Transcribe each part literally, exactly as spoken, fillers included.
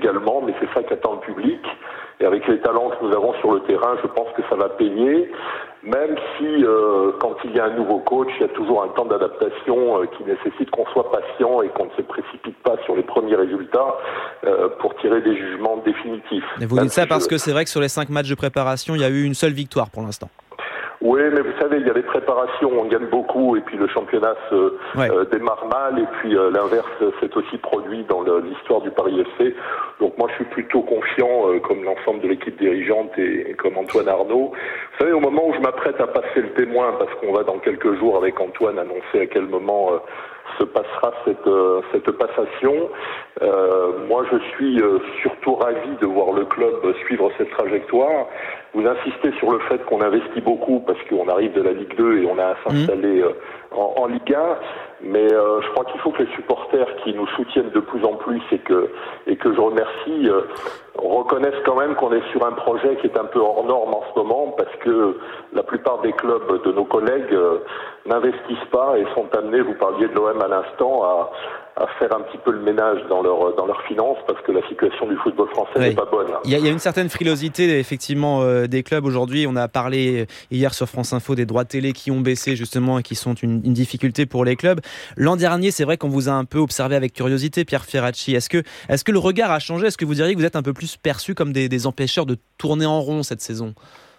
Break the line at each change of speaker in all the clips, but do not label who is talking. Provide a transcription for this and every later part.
également, mais c'est ça qu'attend le public. Et avec les talents que nous avons sur le terrain, je pense que ça va payer, même si euh, quand il y a un nouveau coach, il y a toujours un temps d'adaptation euh, qui nécessite qu'on soit patient et qu'on ne se précipite pas sur les premiers résultats euh, pour tirer des jugements définitifs.
Et vous
même
dites ça
si
parce
je...
que c'est vrai que sur les cinq matchs de préparation, il y a eu une seule victoire pour l'instant.
Oui, mais vous savez, il y a les préparations, on gagne beaucoup, et puis le championnat se
ouais.
euh, démarre mal, et puis euh, l'inverse s'est aussi produit dans le, l'histoire du Paris F C. Donc moi, je suis plutôt confiant, euh, comme l'ensemble de l'équipe dirigeante et, et comme Antoine Arnaud. Vous savez, au moment où je m'apprête à passer le témoin, parce qu'on va dans quelques jours avec Antoine annoncer à quel moment euh, se passera cette, euh, cette passation, euh, moi je suis euh, surtout ravi de voir le club suivre cette trajectoire. Vous insistez sur le fait qu'on investit beaucoup parce qu'on arrive de la Ligue deux et on a à s'installer euh, en, en Ligue un, mais euh, je crois qu'il faut que les supporters qui nous soutiennent de plus en plus et que, et que je remercie euh, reconnaissent quand même qu'on est sur un projet qui est un peu hors norme en ce moment, parce que la plupart des clubs de nos collègues euh, n'investissent pas et sont amenés, vous parliez de l'O M à l'instant, à, à faire un petit peu le ménage dans leur dans leurs finances, parce que la situation du football français n'est
oui.
pas bonne.
Il y, a, il y a une certaine frilosité effectivement euh, des clubs aujourd'hui. On a parlé hier sur France Info des droits télé qui ont baissé justement et qui sont une, une difficulté pour les clubs. L'an dernier, c'est vrai qu'on vous a un peu observé avec curiosité, Pierre Ferracci. Est-ce que, est-ce que le regard a changé ? Est-ce que vous diriez que vous êtes un peu plus perçus comme des, des empêcheurs de tourner en rond cette saison ?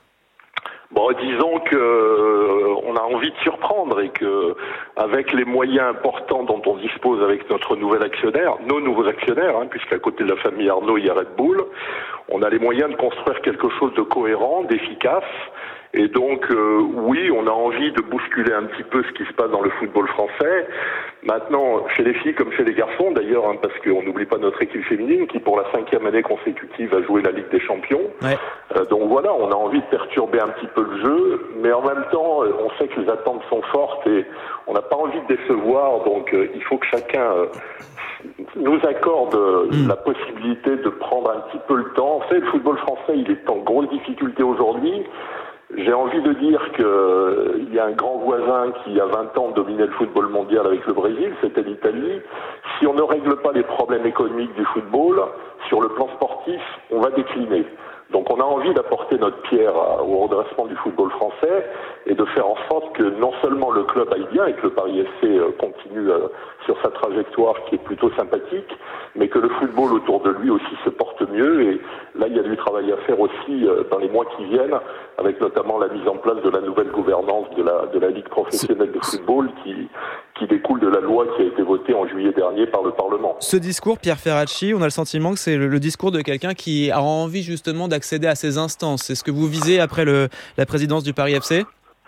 Bon, disons que euh, on a envie de surprendre et que, avec les moyens importants dont on dispose avec notre nouvel actionnaire, nos nouveaux actionnaires, hein, puisqu'à côté de la famille Arnaud, il y a Red Bull, on a les moyens de construire quelque chose de cohérent, d'efficace. Et donc, euh, oui, on a envie de bousculer un petit peu ce qui se passe dans le football français. Maintenant, chez les filles comme chez les garçons, d'ailleurs, hein, parce qu'on n'oublie pas notre équipe féminine qui, pour la cinquième année consécutive, a joué la Ligue des Champions.
Ouais.
Euh, donc voilà, on a envie de perturber un petit peu le jeu, mais en même temps, on sait que les attentes sont fortes et on n'a pas envie de décevoir. Donc, euh, il faut que chacun euh, nous accorde mmh. la possibilité de prendre un petit peu le temps. Vous savez, le football français, il est en grosse difficulté aujourd'hui. J'ai envie de dire qu'il euh, y a un grand voisin qui, il y a vingt ans, dominait le football mondial avec le Brésil, c'était l'Italie. Si on ne règle pas les problèmes économiques du football, sur le plan sportif, on va décliner. Donc on a envie d'apporter notre pierre au redressement du football français et de faire en sorte que non seulement le club aille bien et que le Paris F C continue sur sa trajectoire qui est plutôt sympathique, mais que le football autour de lui aussi se porte mieux. Et là, il y a du travail à faire aussi dans les mois qui viennent, avec notamment la mise en place de la nouvelle gouvernance de la, de la Ligue professionnelle de football qui, qui découle de la loi qui a été votée en juillet dernier par le Parlement.
Ce discours, Pierre Ferracci, on a le sentiment que c'est le, le discours de quelqu'un qui a envie justement d'accéder à ces instances. C'est ce que vous visez après le, la présidence du Paris F C ?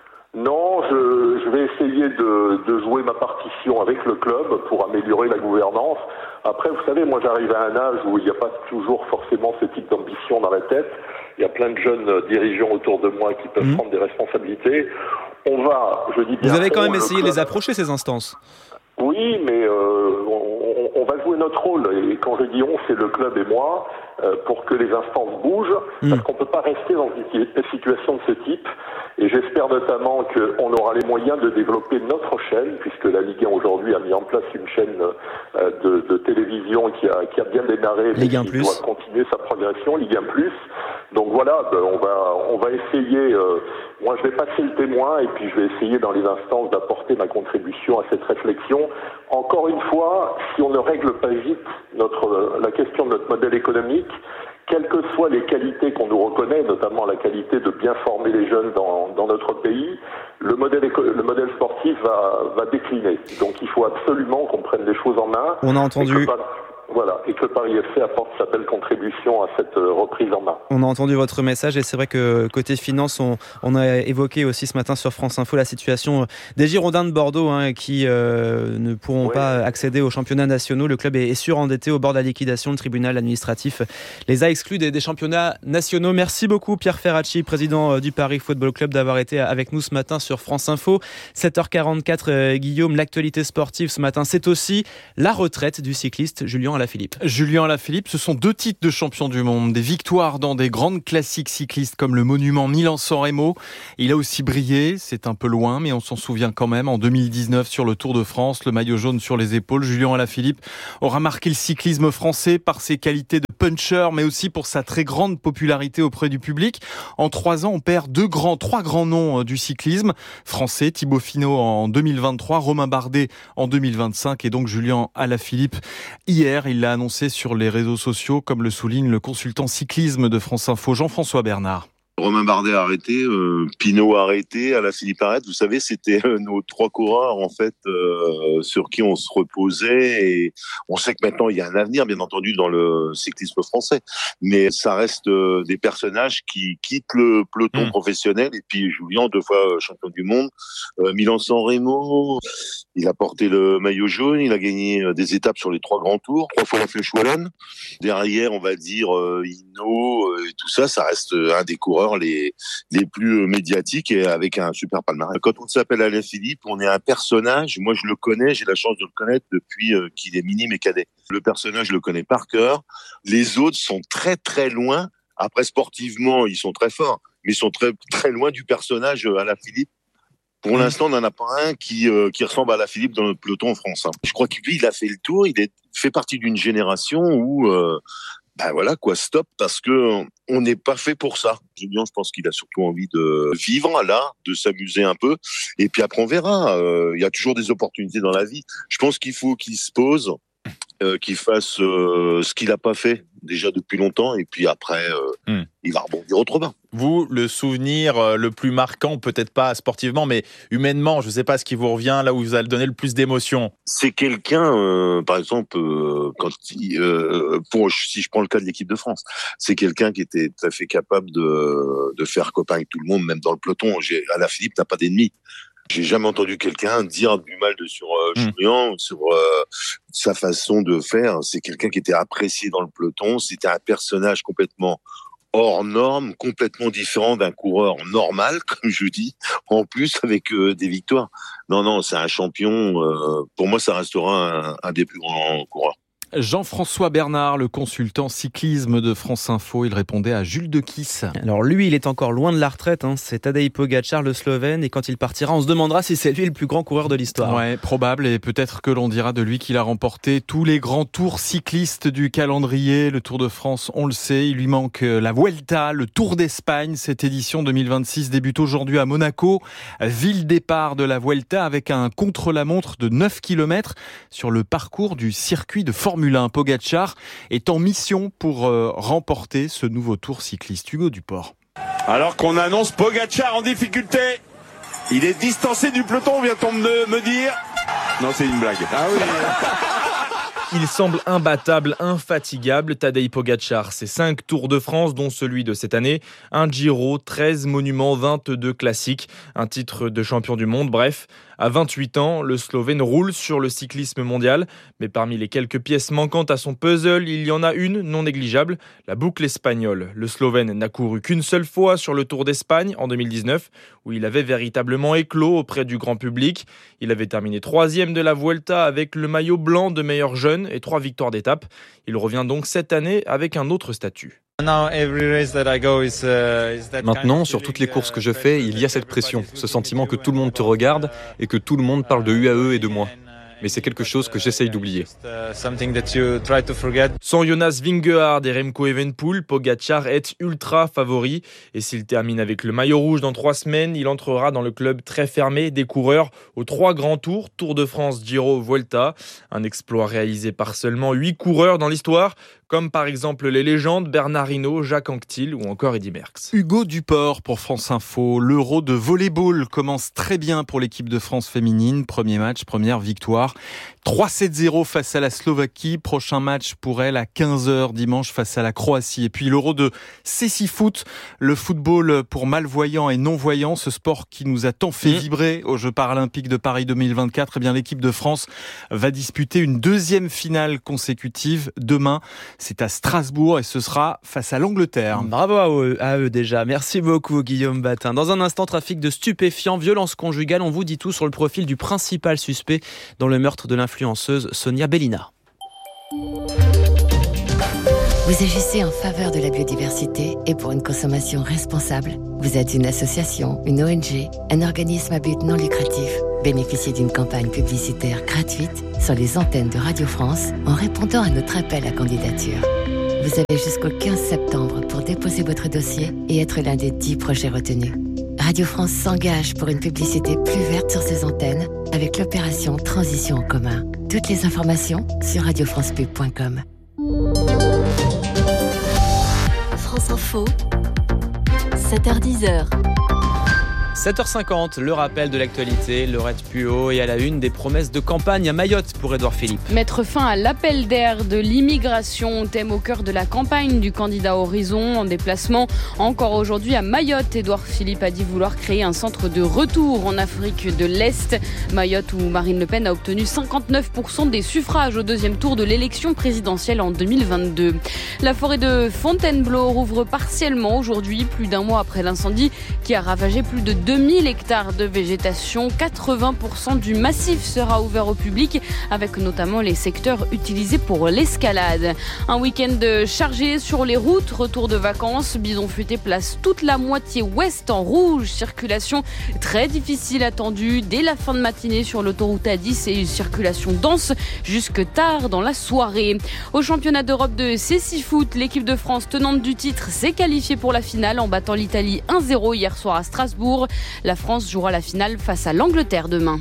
Non, je, je vais essayer de, de jouer ma partition avec le club pour améliorer la gouvernance. Après, vous savez, moi j'arrive à un âge où il n'y a pas toujours forcément ce type d'ambition dans la tête. Il y a plein de jeunes dirigeants autour de moi qui peuvent mmh. prendre des responsabilités. On va, je dis bien...
Vous avez quand même
le
essayé
club...
de les approcher, ces instances ?
Oui, mais euh, on, on va jouer notre rôle. Et quand je dis on, c'est le club et moi, euh, pour que les instances bougent, mmh. parce qu'on ne peut pas rester dans une situation de ce type. Et j'espère notamment qu'on aura les moyens de développer notre chaîne, puisque la Ligue un aujourd'hui a mis en place une chaîne euh, de, de télévision qui a, qui a bien démarré, mais qui
Plus.
doit continuer sa progression, Ligue un plus. Donc voilà, ben on va on va essayer, euh, moi je vais passer le témoin et puis je vais essayer dans les instances d'apporter ma contribution à cette réflexion. Encore une fois, si on ne règle pas vite notre la question de notre modèle économique, quelles que soient les qualités qu'on nous reconnaît, notamment la qualité de bien former les jeunes dans, dans notre pays, le modèle, éco- le modèle sportif va, va décliner. Donc il faut absolument qu'on prenne les choses en main.
On a entendu...
Et que, voilà, et que le Paris F C apporte sa belle contribution à cette reprise en main.
On a entendu votre message et c'est vrai que côté finance, on, on a évoqué aussi ce matin sur France Info la situation des Girondins de Bordeaux hein, qui euh, ne pourront oui. pas accéder aux championnats nationaux. Le club est, est surendetté au bord de la liquidation. Le tribunal administratif les a exclus des, des championnats nationaux. Merci beaucoup Pierre Ferracci, président du Paris Football Club, d'avoir été avec nous ce matin sur France Info. sept heures quarante-quatre, euh, Guillaume, l'actualité sportive ce matin, c'est aussi la retraite du cycliste Julien Alaphilippe.
Julien Alaphilippe, ce sont deux titres de champion du monde, des victoires dans des grandes classiques cyclistes comme le monument Milan-San Remo. Il a aussi brillé, c'est un peu loin, mais on s'en souvient quand même, en deux mille dix-neuf sur le Tour de France, le maillot jaune sur les épaules. Julien Alaphilippe aura marqué le cyclisme français par ses qualités de puncher, mais aussi pour sa très grande popularité auprès du public. En trois ans, on perd deux grands, trois grands noms du cyclisme français, Thibaut Pinot en deux mille vingt-trois, Romain Bardet en deux mille vingt-cinq et donc Julien Alaphilippe hier. Il l'a annoncé sur les réseaux sociaux, comme le souligne le consultant cyclisme de France Info, Jean-François Bernard.
Romain Bardet a arrêté, euh, Pinot a arrêté, Alaphilippe arrête. Vous savez, c'était euh, nos trois coureurs en fait euh, sur qui on se reposait, et on sait que maintenant il y a un avenir, bien entendu, dans le cyclisme français. Mais ça reste euh, des personnages qui quittent le peloton mmh. professionnel. Et puis Julien, deux fois champion du monde, euh, Milan-San Remo, il a porté le maillot jaune, il a gagné des étapes sur les trois grands tours, trois fois la Flèche Wallonne. Derrière, on va dire euh, Hinault euh, et tout ça, ça reste un des coureurs les les plus médiatiques et avec un super palmarès. Quand on s'appelle Alaphilippe, on est un personnage. Moi, je le connais, j'ai la chance de le connaître depuis euh, qu'il est minime et cadet. Le personnage, je le connais par cœur. Les autres sont très très loin. Après, sportivement, ils sont très forts, mais ils sont très très loin du personnage Alaphilippe. Pour l'instant, on n'en a pas un qui euh, qui ressemble à Alaphilippe dans notre peloton en France. Hein. Je crois que lui, il a fait le tour. Il est fait partie d'une génération où euh, ben voilà quoi, stop, parce que on n'est pas fait pour ça. Julien, je pense qu'il a surtout envie de vivre là, de s'amuser un peu, et puis après on verra. Euh, il y a toujours des opportunités dans la vie. Je pense qu'il faut qu'il se pose, euh, qu'il fasse euh, ce qu'il n'a pas fait déjà depuis longtemps, et puis après euh, mm. il va rebondir autrement.
Vous, le souvenir le plus marquant, peut-être pas sportivement, mais humainement, je ne sais pas ce qui vous revient, là où vous allez donner le plus d'émotion.
C'est quelqu'un, euh, par exemple, euh, quand il, euh, pour, si je prends le cas de l'équipe de France, c'est quelqu'un qui était tout à fait capable de, de faire copain avec tout le monde, même dans le peloton. J'ai, Alaphilippe n'a pas d'ennemis. J'ai jamais entendu quelqu'un dire du mal de sur euh, mmh. Julien, sur euh, sa façon de faire. C'est quelqu'un qui était apprécié dans le peloton. C'était un personnage complètement hors norme, complètement différent d'un coureur normal, comme je dis, en plus avec euh, des victoires. Non, non, c'est un champion. Euh, pour moi, ça restera un, un des plus grands coureurs.
Jean-François Bernard, le consultant cyclisme de France Info, il répondait à Jules Dequisse.
Alors lui, il est encore loin de la retraite, hein. C'est Tadej Pogačar, le Slovène, et quand il partira, on se demandera si c'est lui le plus grand coureur de l'histoire.
Ouais, probable, et peut-être que l'on dira de lui qu'il a remporté tous les grands tours cyclistes du calendrier. Le Tour de France, on le sait, il lui manque la Vuelta, le Tour d'Espagne. Cette édition deux mille vingt-six débute aujourd'hui à Monaco, ville départ de la Vuelta avec un contre-la-montre de neuf kilomètres sur le parcours du circuit de Formule un. Pogačar est en mission pour euh, remporter ce nouveau tour cycliste. Hugo Duport.
Alors qu'on annonce Pogačar en difficulté, il est distancé du peloton, vient-on de me dire. Non, c'est une blague. Ah oui.
Il semble imbattable, infatigable, Tadej Pogačar. C'est cinq Tours de France, dont celui de cette année, un Giro, treize monuments, vingt-deux classiques, un titre de champion du monde. Bref, à vingt-huit ans, le Slovène roule sur le cyclisme mondial. Mais parmi les quelques pièces manquantes à son puzzle, il y en a une non négligeable, la boucle espagnole. Le Slovène n'a couru qu'une seule fois sur le Tour d'Espagne en deux mille dix-neuf, où il avait véritablement éclos auprès du grand public. Il avait terminé troisième de la Vuelta avec le maillot blanc de meilleur jeune et trois victoires d'étape. Il revient donc cette année avec un autre statut.
Maintenant, sur toutes les courses que je fais, il y a cette pression, ce sentiment que tout le monde te regarde et que tout le monde parle de U A E et de moi. Mais c'est quelque chose que j'essaye d'oublier.
Sans Jonas Vingegaard et Remco Evenepoel, Pogačar est ultra favori. Et s'il termine avec le maillot rouge dans trois semaines, il entrera dans le club très fermé des coureurs aux trois grands tours, Tour de France, Giro, Vuelta. Un exploit réalisé par seulement huit coureurs dans l'histoire, comme par exemple les légendes Bernard Hinault, Jacques Anquetil ou encore Eddy Merckx.
Hugo Duport pour France Info. L'Euro de volleyball commence très bien pour l'équipe de France féminine. Premier match, première victoire. trois sept zéro face à la Slovaquie. Prochain match pour elle à quinze heures dimanche face à la Croatie. Et puis l'Euro de Cécifoot, le football pour malvoyants et non-voyants, ce sport qui nous a tant fait vibrer aux Jeux paralympiques de Paris deux mille vingt-quatre. Eh bien, l'équipe de France va disputer une deuxième finale consécutive demain. C'est à Strasbourg et ce sera face à l'Angleterre.
Bravo à eux, à eux déjà. Merci beaucoup Guillaume Batin. Dans un instant, trafic de stupéfiants, violence conjugale. On vous dit tout sur le profil du principal suspect dans le meurtre de l'influenceuse Sonia Bellina.
Vous agissez en faveur de la biodiversité et pour une consommation responsable. Vous êtes une association, une O N G, un organisme à but non lucratif. Bénéficiez d'une campagne publicitaire gratuite sur les antennes de Radio France en répondant à notre appel à candidature. Vous avez jusqu'au quinze septembre pour déposer votre dossier et être l'un des dix projets retenus. Radio France s'engage pour une publicité plus verte sur ses antennes avec l'opération Transition en commun. Toutes les informations sur radio france pub point com.
France Info, sept heures dix.
sept heures cinquante, le rappel de l'actualité, Laurette Puot et à la une des promesses de campagne à Mayotte pour Édouard Philippe.
Mettre fin à l'appel d'air de l'immigration, thème au cœur de la campagne du candidat Horizon en déplacement encore aujourd'hui à Mayotte. Édouard Philippe a dit vouloir créer un centre de retour en Afrique de l'Est. Mayotte où Marine Le Pen a obtenu cinquante-neuf pour cent des suffrages au deuxième tour de l'élection présidentielle en deux mille vingt-deux. La forêt de Fontainebleau rouvre partiellement aujourd'hui, plus d'un mois après l'incendie qui a ravagé plus de deux mille hectares de végétation. quatre-vingts pour cent du massif sera ouvert au public, avec notamment les secteurs utilisés pour l'escalade. Un week-end chargé sur les routes, retour de vacances. Bison Futé place toute la moitié ouest en rouge. Circulation très difficile attendue dès la fin de matinée sur l'autoroute A dix et une circulation dense jusque tard dans la soirée. Au championnat d'Europe de cécifoot, l'équipe de France tenante du titre s'est qualifiée pour la finale en battant l'Italie un zéro hier soir à Strasbourg. La France jouera la finale face à l'Angleterre demain.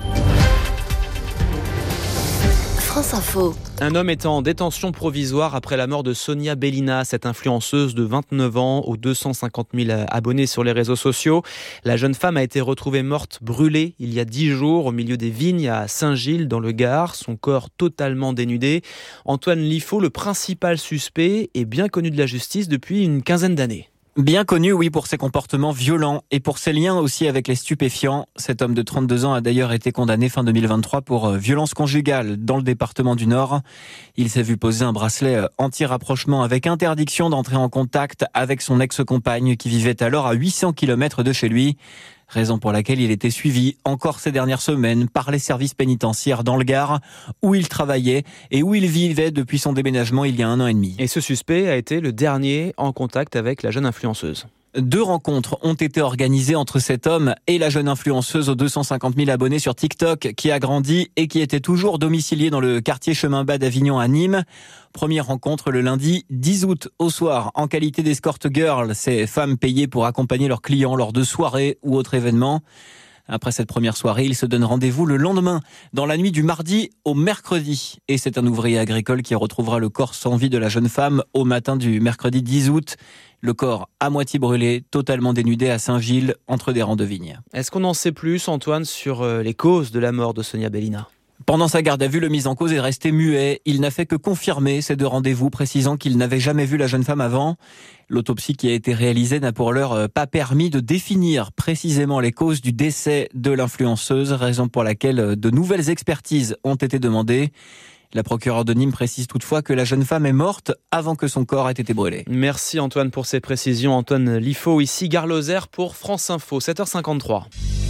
France Info.
Un homme est en détention provisoire après la mort de Sonia Belina, cette influenceuse de vingt-neuf ans aux deux cent cinquante mille abonnés sur les réseaux sociaux. La jeune femme a été retrouvée morte, brûlée, il y a dix jours au milieu des vignes à Saint-Gilles dans le Gard, son corps totalement dénudé. Antoine Liffaut, le principal suspect, est bien connu de la justice depuis une quinzaine d'années.
Bien connu, oui, pour ses comportements violents et pour ses liens aussi avec les stupéfiants. Cet homme de trente-deux ans a d'ailleurs été condamné fin deux mille vingt-trois pour violence conjugale dans le département du Nord. Il s'est vu poser un bracelet anti-rapprochement avec interdiction d'entrer en contact avec son ex-compagne qui vivait alors à huit cents kilomètres de chez lui. Raison pour laquelle il était suivi encore ces dernières semaines par les services pénitentiaires dans le Gard, où il travaillait et où il vivait depuis son déménagement il y a un an et demi.
Et ce suspect a été le dernier en contact avec la jeune influenceuse.
Deux rencontres ont été organisées entre cet homme et la jeune influenceuse aux deux cent cinquante mille abonnés sur TikTok qui a grandi et qui était toujours domiciliée dans le quartier Chemin Bas d'Avignon à Nîmes. Première rencontre le lundi dix août au soir en qualité d'escort girl, ces femmes payées pour accompagner leurs clients lors de soirées ou autres événements. Après cette première soirée, ils se donnent rendez-vous le lendemain, dans la nuit du mardi au mercredi. Et c'est un ouvrier agricole qui retrouvera le corps sans vie de la jeune femme au matin du mercredi dix août. Le corps à moitié brûlé, totalement dénudé à Saint-Gilles, entre des rangs de vignes.
Est-ce qu'on en sait plus, Antoine, sur les causes de la mort de Sonia Belina ?
Pendant sa garde à vue, le mis en cause est resté muet. Il n'a fait que confirmer ces deux rendez-vous, précisant qu'il n'avait jamais vu la jeune femme avant. L'autopsie qui a été réalisée n'a pour l'heure pas permis de définir précisément les causes du décès de l'influenceuse, raison pour laquelle de nouvelles expertises ont été demandées. La procureure de Nîmes précise toutefois que la jeune femme est morte avant que son corps ait été brûlé.
Merci Antoine pour ces précisions. Antoine Liffaut ici, Gare Lozère pour France Info, sept heures cinquante-trois.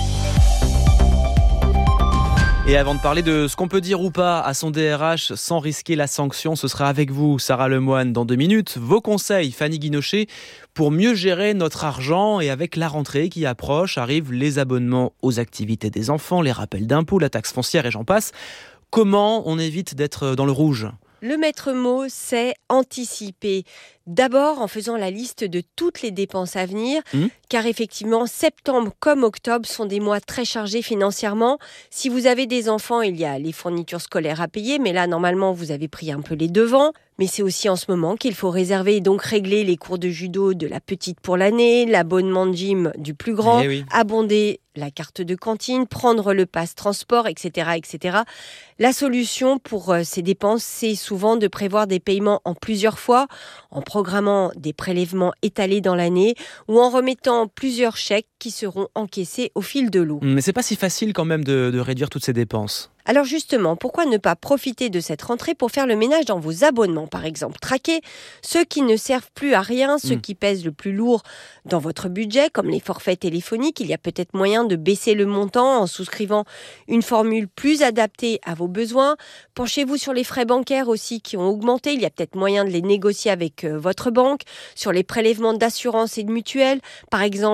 Et avant de parler de ce qu'on peut dire ou pas à son D R H sans risquer la sanction, ce sera avec vous, Sarah Lemoine, dans deux minutes. Vos conseils, Fanny Guinochet, pour mieux gérer notre argent. Et avec la rentrée qui approche, arrivent les abonnements aux activités des enfants, les rappels d'impôts, la taxe foncière et j'en passe. Comment on évite d'être dans le rouge ?
Le maître mot, c'est anticiper. D'abord en faisant la liste de toutes les dépenses à venir, mmh. car effectivement, septembre comme octobre sont des mois très chargés financièrement. Si vous avez des enfants, il y a les fournitures scolaires à payer, mais là, normalement, vous avez pris un peu les devants. Mais c'est aussi en ce moment qu'il faut réserver et donc régler les cours de judo de la petite pour l'année, l'abonnement de gym du plus grand,
eh oui.
abonder la carte de cantine, prendre le pass transport, et cetera, et cetera. La solution pour ces dépenses, c'est souvent de prévoir des paiements en plusieurs fois, en programmant des prélèvements étalés dans l'année ou en remettant plusieurs chèques qui seront encaissés au fil de l'eau.
Mais c'est pas si facile quand même de, de réduire toutes ces dépenses.
Alors justement, pourquoi ne pas profiter de cette rentrée pour faire le ménage dans vos abonnements, par exemple? Traquer ceux qui ne servent plus à rien, ceux mmh. qui pèsent le plus lourd dans votre budget, comme les forfaits téléphoniques. Il y a peut-être moyen de baisser le montant en souscrivant une formule plus adaptée à vos besoins. Penchez-vous sur les frais bancaires aussi qui ont augmenté. Il y a peut-être moyen de les négocier avec euh, votre banque. Sur les prélèvements d'assurance et de mutuelle, par exemple,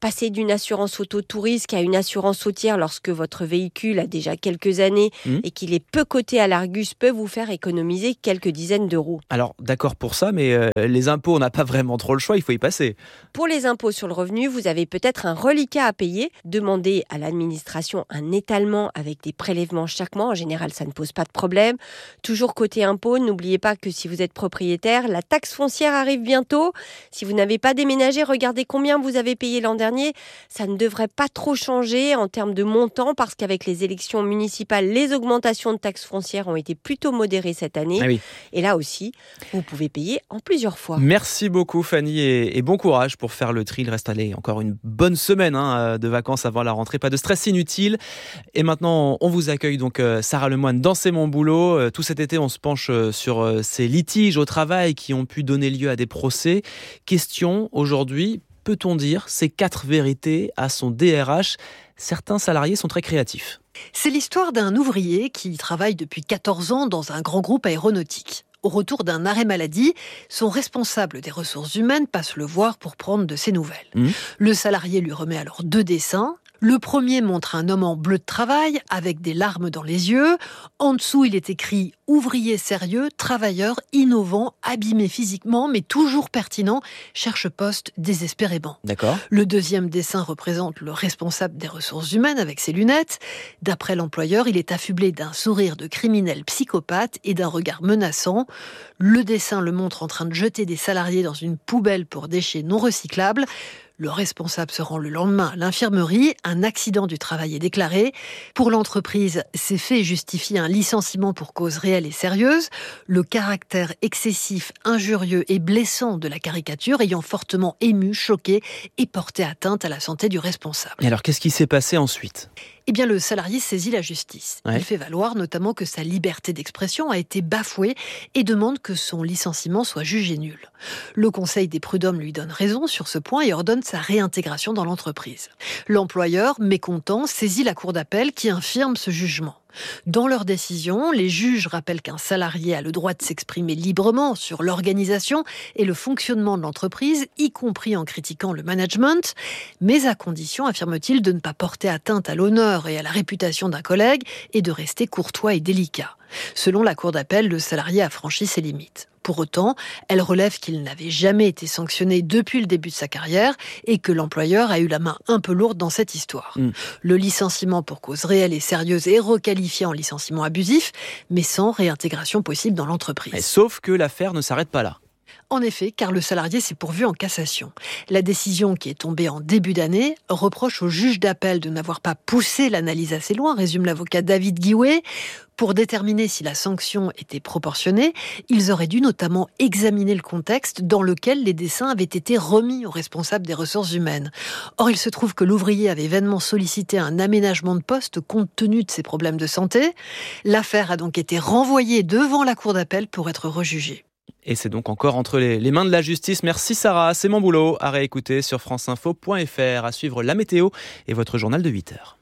Passer d'une assurance auto tout risque à une assurance autière lorsque votre véhicule a déjà quelques années mmh. et qu'il est peu coté à l'Argus peut vous faire économiser quelques dizaines d'euros.
Alors d'accord pour ça, mais euh, les impôts, on n'a pas vraiment trop le choix, il faut y passer.
Pour les impôts sur le revenu, vous avez peut-être un reliquat à payer. Demandez à l'administration un étalement avec des prélèvements chaque mois. En général, ça ne pose pas de problème. Toujours côté impôts, n'oubliez pas que si vous êtes propriétaire, la taxe foncière arrive bientôt. Si vous n'avez pas déménagé, regardez combien vous avez payé l'an dernier. Ça ne devrait pas trop changer en termes de montant parce qu'avec les élections municipales, les augmentations de taxes foncières ont été plutôt modérées cette année.
Ah oui.
Et là aussi, vous pouvez payer en plusieurs fois.
Merci beaucoup Fanny et, et bon courage pour faire le tri. Il reste allez, encore une bonne semaine hein, de vacances avant la rentrée. Pas de stress inutile. Et maintenant, on vous accueille donc Sarah Lemoine dans C'est mon boulot. Tout cet été, on se penche sur ces litiges au travail qui ont pu donner lieu à des procès. Question aujourd'hui, peut-on dire ces quatre vérités à son D R H ? Certains salariés sont très créatifs.
C'est l'histoire d'un ouvrier qui travaille depuis quatorze ans dans un grand groupe aéronautique. Au retour d'un arrêt maladie, son responsable des ressources humaines passe le voir pour prendre de ses nouvelles. Mmh. Le salarié lui remet alors deux dessins. Le premier montre un homme en bleu de travail avec des larmes dans les yeux. En dessous, il est écrit « Ouvrier sérieux, travailleur, innovant, abîmé physiquement, mais toujours pertinent, cherche poste désespérément. »
D'accord.
Le deuxième dessin représente le responsable des ressources humaines avec ses lunettes. D'après l'employeur, il est affublé d'un sourire de criminel psychopathe et d'un regard menaçant. Le dessin le montre en train de jeter des salariés dans une poubelle pour déchets non recyclables. Le responsable se rend le lendemain à l'infirmerie. Un accident du travail est déclaré. Pour l'entreprise, ces faits justifient un licenciement pour cause réelle et sérieuse. Le caractère excessif, injurieux et blessant de la caricature ayant fortement ému, choqué et porté atteinte à la santé du responsable.
Et alors, qu'est-ce qui s'est passé ensuite ?
Eh bien, le salarié saisit la justice.
Ouais.
Il fait valoir notamment que sa liberté d'expression a été bafouée et demande que son licenciement soit jugé nul. Le Conseil des prud'hommes lui donne raison sur ce point et ordonne sa réintégration dans l'entreprise. L'employeur, mécontent, saisit la cour d'appel qui infirme ce jugement. Dans leur décision, les juges rappellent qu'un salarié a le droit de s'exprimer librement sur l'organisation et le fonctionnement de l'entreprise, y compris en critiquant le management, mais à condition, affirme-t-il, de ne pas porter atteinte à l'honneur et à la réputation d'un collègue et de rester courtois et délicat. Selon la cour d'appel, le salarié a franchi ses limites. Pour autant, elle relève qu'il n'avait jamais été sanctionné depuis le début de sa carrière et que l'employeur a eu la main un peu lourde dans cette histoire. Mmh. Le licenciement pour cause réelle et sérieuse est requalifié en licenciement abusif, mais sans réintégration possible dans l'entreprise.
Et sauf que l'affaire ne s'arrête pas là.
En effet, car le salarié s'est pourvu en cassation. La décision qui est tombée en début d'année reproche au juge d'appel de n'avoir pas poussé l'analyse assez loin, résume l'avocat David Guiouet. Pour déterminer si la sanction était proportionnée, ils auraient dû notamment examiner le contexte dans lequel les dessins avaient été remis aux responsables des ressources humaines. Or, il se trouve que l'ouvrier avait vainement sollicité un aménagement de poste compte tenu de ses problèmes de santé. L'affaire a donc été renvoyée devant la cour d'appel pour être rejugée.
Et c'est donc encore entre les, les mains de la justice. Merci Sarah, c'est mon boulot. À réécouter sur franceinfo point f r. À suivre la météo et votre journal de huit heures.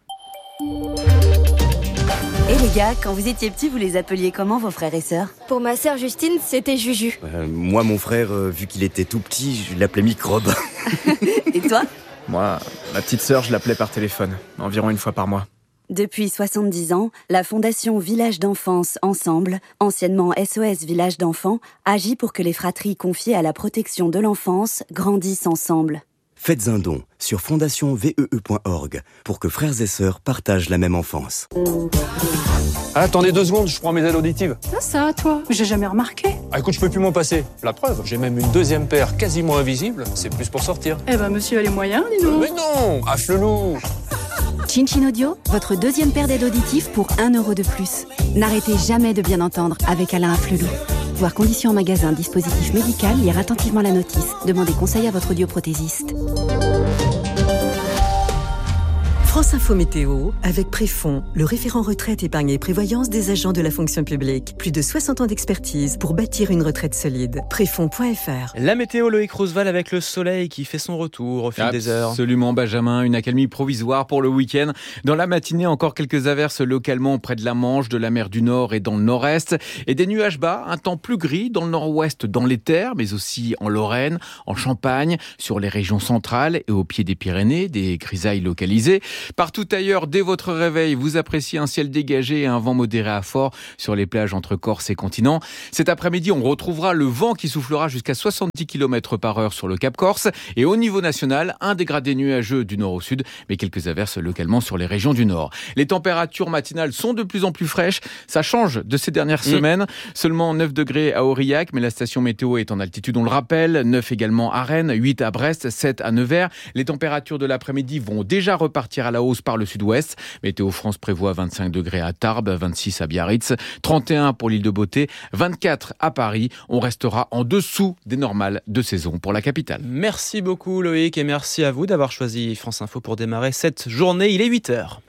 Et les gars, quand vous étiez petits, vous les appeliez comment vos frères et sœurs ?
Pour ma sœur Justine, c'était Juju.
Euh, moi, mon frère, euh, vu qu'il était tout petit, je l'appelais Microbe.
Et toi ?
Moi, ma petite sœur, je l'appelais par téléphone, environ une fois par mois.
Depuis soixante-dix ans, la Fondation Village d'Enfance Ensemble, anciennement S O S Village d'Enfants, agit pour que les fratries confiées à la protection de l'enfance grandissent ensemble.
Faites un don sur fondation vee point org pour que frères et sœurs partagent la même enfance.
Ah, attendez deux secondes, je prends mes aides auditives.
Ça, ça, toi, j'ai jamais remarqué.
Ah, écoute, je peux plus m'en passer. La preuve, j'ai même une deuxième paire quasiment invisible. C'est plus pour sortir.
Eh ben, monsieur a les moyens, dis donc.
Mais non, à Flelou.
Chin Chin Audio, votre deuxième paire d'aides auditives pour un euro de plus. N'arrêtez jamais de bien entendre avec Alain Afflelou. Voir conditions en magasin, dispositif médical, lire attentivement la notice. Demandez conseil à votre audioprothésiste.
France Info Météo, avec Préfond, le référent retraite, épargne et prévoyance des agents de la fonction publique. Plus de soixante ans d'expertise pour bâtir une retraite solide. Préfond point f r.
La météo, Loïc Roosevelt, avec le soleil qui fait son retour au fil
Absolument,
des heures.
Absolument, Benjamin. Une accalmie provisoire pour le week-end. Dans la matinée, encore quelques averses localement près de la Manche, de la mer du Nord et dans le Nord-Est. Et des nuages bas, un temps plus gris dans le Nord-Ouest, dans les terres, mais aussi en Lorraine, en Champagne, sur les régions centrales et au pied des Pyrénées, des grisailles localisées. Partout ailleurs, dès votre réveil, vous appréciez un ciel dégagé et un vent modéré à fort sur les plages entre Corse et continent. Cet après-midi, on retrouvera le vent qui soufflera jusqu'à soixante-dix kilomètres par heure sur le Cap Corse. Et au niveau national, un dégradé nuageux du nord au sud, mais quelques averses localement sur les régions du nord. Les températures matinales sont de plus en plus fraîches. Ça change de ces dernières mmh. semaines. Seulement neuf degrés à Aurillac, mais la station météo est en altitude, on le rappelle. neuf également à Rennes, huit à Brest, sept à Nevers. Les températures de l'après-midi vont déjà repartir à la hausse par le sud-ouest. Météo France prévoit vingt-cinq degrés à Tarbes, vingt-six à Biarritz, trente et un pour l'île de Beauté, vingt-quatre à Paris. On restera en dessous des normales de saison pour la capitale.
Merci beaucoup Loïc et merci à vous d'avoir choisi France Info pour démarrer cette journée. Il est huit heures.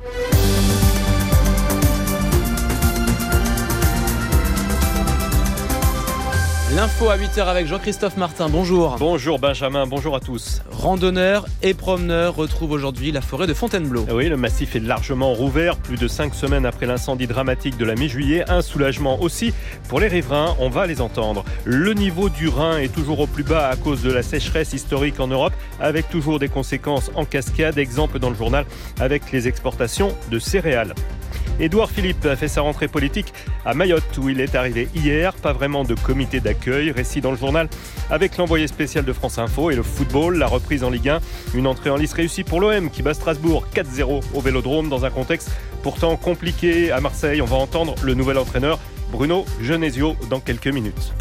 L'info à huit heures avec Jean-Christophe Martin, bonjour.
Bonjour Benjamin, bonjour à tous.
Randonneurs et promeneurs retrouvent aujourd'hui la forêt de Fontainebleau.
Oui, le massif est largement rouvert, plus de cinq semaines après l'incendie dramatique de la mi-juillet. Un soulagement aussi pour les riverains, on va les entendre. Le niveau du Rhin est toujours au plus bas à cause de la sécheresse historique en Europe, avec toujours des conséquences en cascade. Exemple dans le journal avec les exportations de céréales. Édouard Philippe a fait sa rentrée politique à Mayotte où il est arrivé hier. Pas vraiment de comité d'accueil. Récit dans le journal avec l'envoyé spécial de France Info et le football, la reprise en Ligue un. Une entrée en lice réussie pour l'O M qui bat Strasbourg quatre zéro au Vélodrome dans un contexte pourtant compliqué à Marseille. On va entendre le nouvel entraîneur Bruno Genesio dans quelques minutes.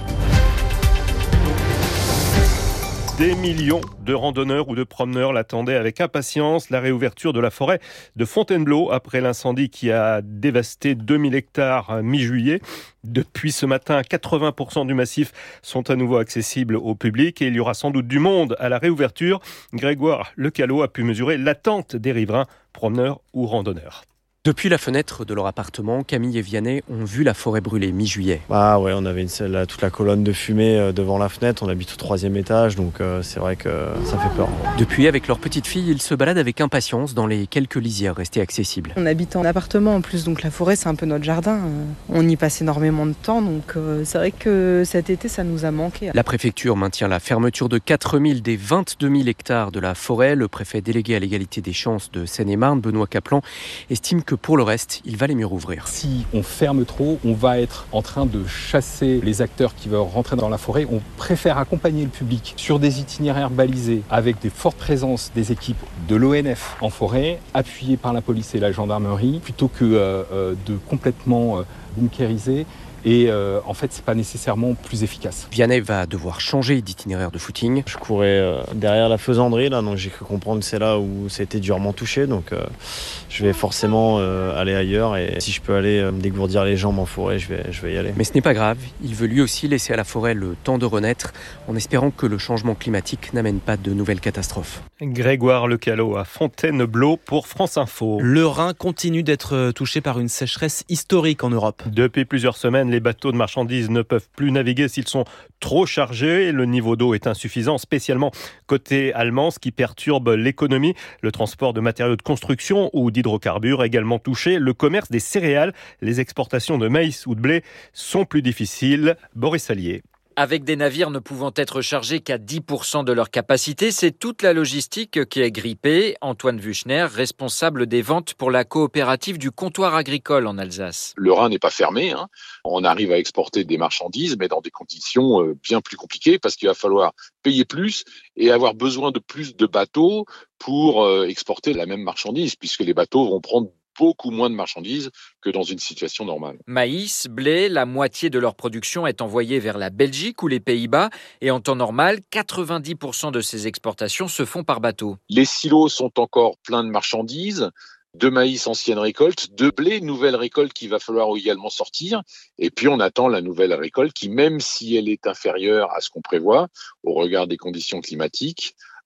Des millions de randonneurs ou de promeneurs l'attendaient avec impatience, la réouverture de la forêt de Fontainebleau après l'incendie qui a dévasté deux mille hectares mi-juillet. Depuis ce matin, quatre-vingts pour cent du massif sont à nouveau accessibles au public et il y aura sans doute du monde à la réouverture. Grégoire Lecalot a pu mesurer l'attente des riverains, promeneurs ou randonneurs.
Depuis la fenêtre de leur appartement, Camille et Vianney ont vu la forêt brûler mi-juillet.
Ah ouais, on avait une, là, toute la colonne de fumée devant la fenêtre, on habite au troisième étage, donc euh, c'est vrai que ça fait peur.
Depuis, avec leur petite fille, ils se baladent avec impatience dans les quelques lisières restées accessibles.
On habite en appartement en plus, donc la forêt c'est un peu notre jardin. On y passe énormément de temps, donc euh, c'est vrai que cet été ça nous a manqué.
La préfecture maintient la fermeture de quatre mille des vingt-deux mille hectares de la forêt. Le préfet délégué à l'égalité des chances de Seine-et-Marne, Benoît Caplan, estime que pour le reste, il va les mieux rouvrir.
Si on ferme trop, on va être en train de chasser les acteurs qui veulent rentrer dans la forêt. On préfère accompagner le public sur des itinéraires balisés avec des fortes présences des équipes de l'O N F en forêt, appuyées par la police et la gendarmerie, plutôt que euh, de complètement euh, bunkériser. Et euh, en fait, c'est pas nécessairement plus efficace.
Vianney va devoir changer d'itinéraire de footing.
Je courais euh, derrière la faisanderie, là, donc j'ai cru comprendre que c'est là où ça a été durement touché. Donc euh, je vais forcément euh, aller ailleurs. Et si je peux aller euh, me dégourdir les jambes en forêt, je vais, je vais y aller.
Mais ce n'est pas grave. Il veut lui aussi laisser à la forêt le temps de renaître, en espérant que le changement climatique n'amène pas de nouvelles catastrophes.
Grégoire Lecalot à Fontainebleau pour France Info.
Le Rhin continue d'être touché par une sécheresse historique en Europe.
Depuis plusieurs semaines, les bateaux de marchandises ne peuvent plus naviguer s'ils sont trop chargés. Le niveau d'eau est insuffisant, spécialement côté allemand, ce qui perturbe l'économie. Le transport de matériaux de construction ou d'hydrocarbures également touché. Le commerce des céréales, les exportations de maïs ou de blé sont plus difficiles. Boris Allier.
Avec des navires ne pouvant être chargés qu'à dix pour cent de leur capacité, c'est toute la logistique qui est grippée. Antoine Vuchner, responsable des ventes pour la coopérative du comptoir agricole en Alsace.
Le Rhin n'est pas fermé, hein. On arrive à exporter des marchandises, mais dans des conditions bien plus compliquées parce qu'il va falloir payer plus et avoir besoin de plus de bateaux pour exporter la même marchandise, puisque les bateaux vont prendre beaucoup moins de marchandises que dans une situation normale.
Maïs, blé, la moitié de leur production est envoyée vers la Belgique ou les Pays-Bas. Et en temps normal, quatre-vingt-dix pour cent de ces exportations se font par bateau.
Les silos sont encore pleins de marchandises, de maïs ancienne récolte, de blé nouvelle récolte qu'il va falloir également sortir. Et puis on attend la nouvelle récolte qui, même si elle est inférieure à ce qu'on prévoit, au regard des conditions climatiques,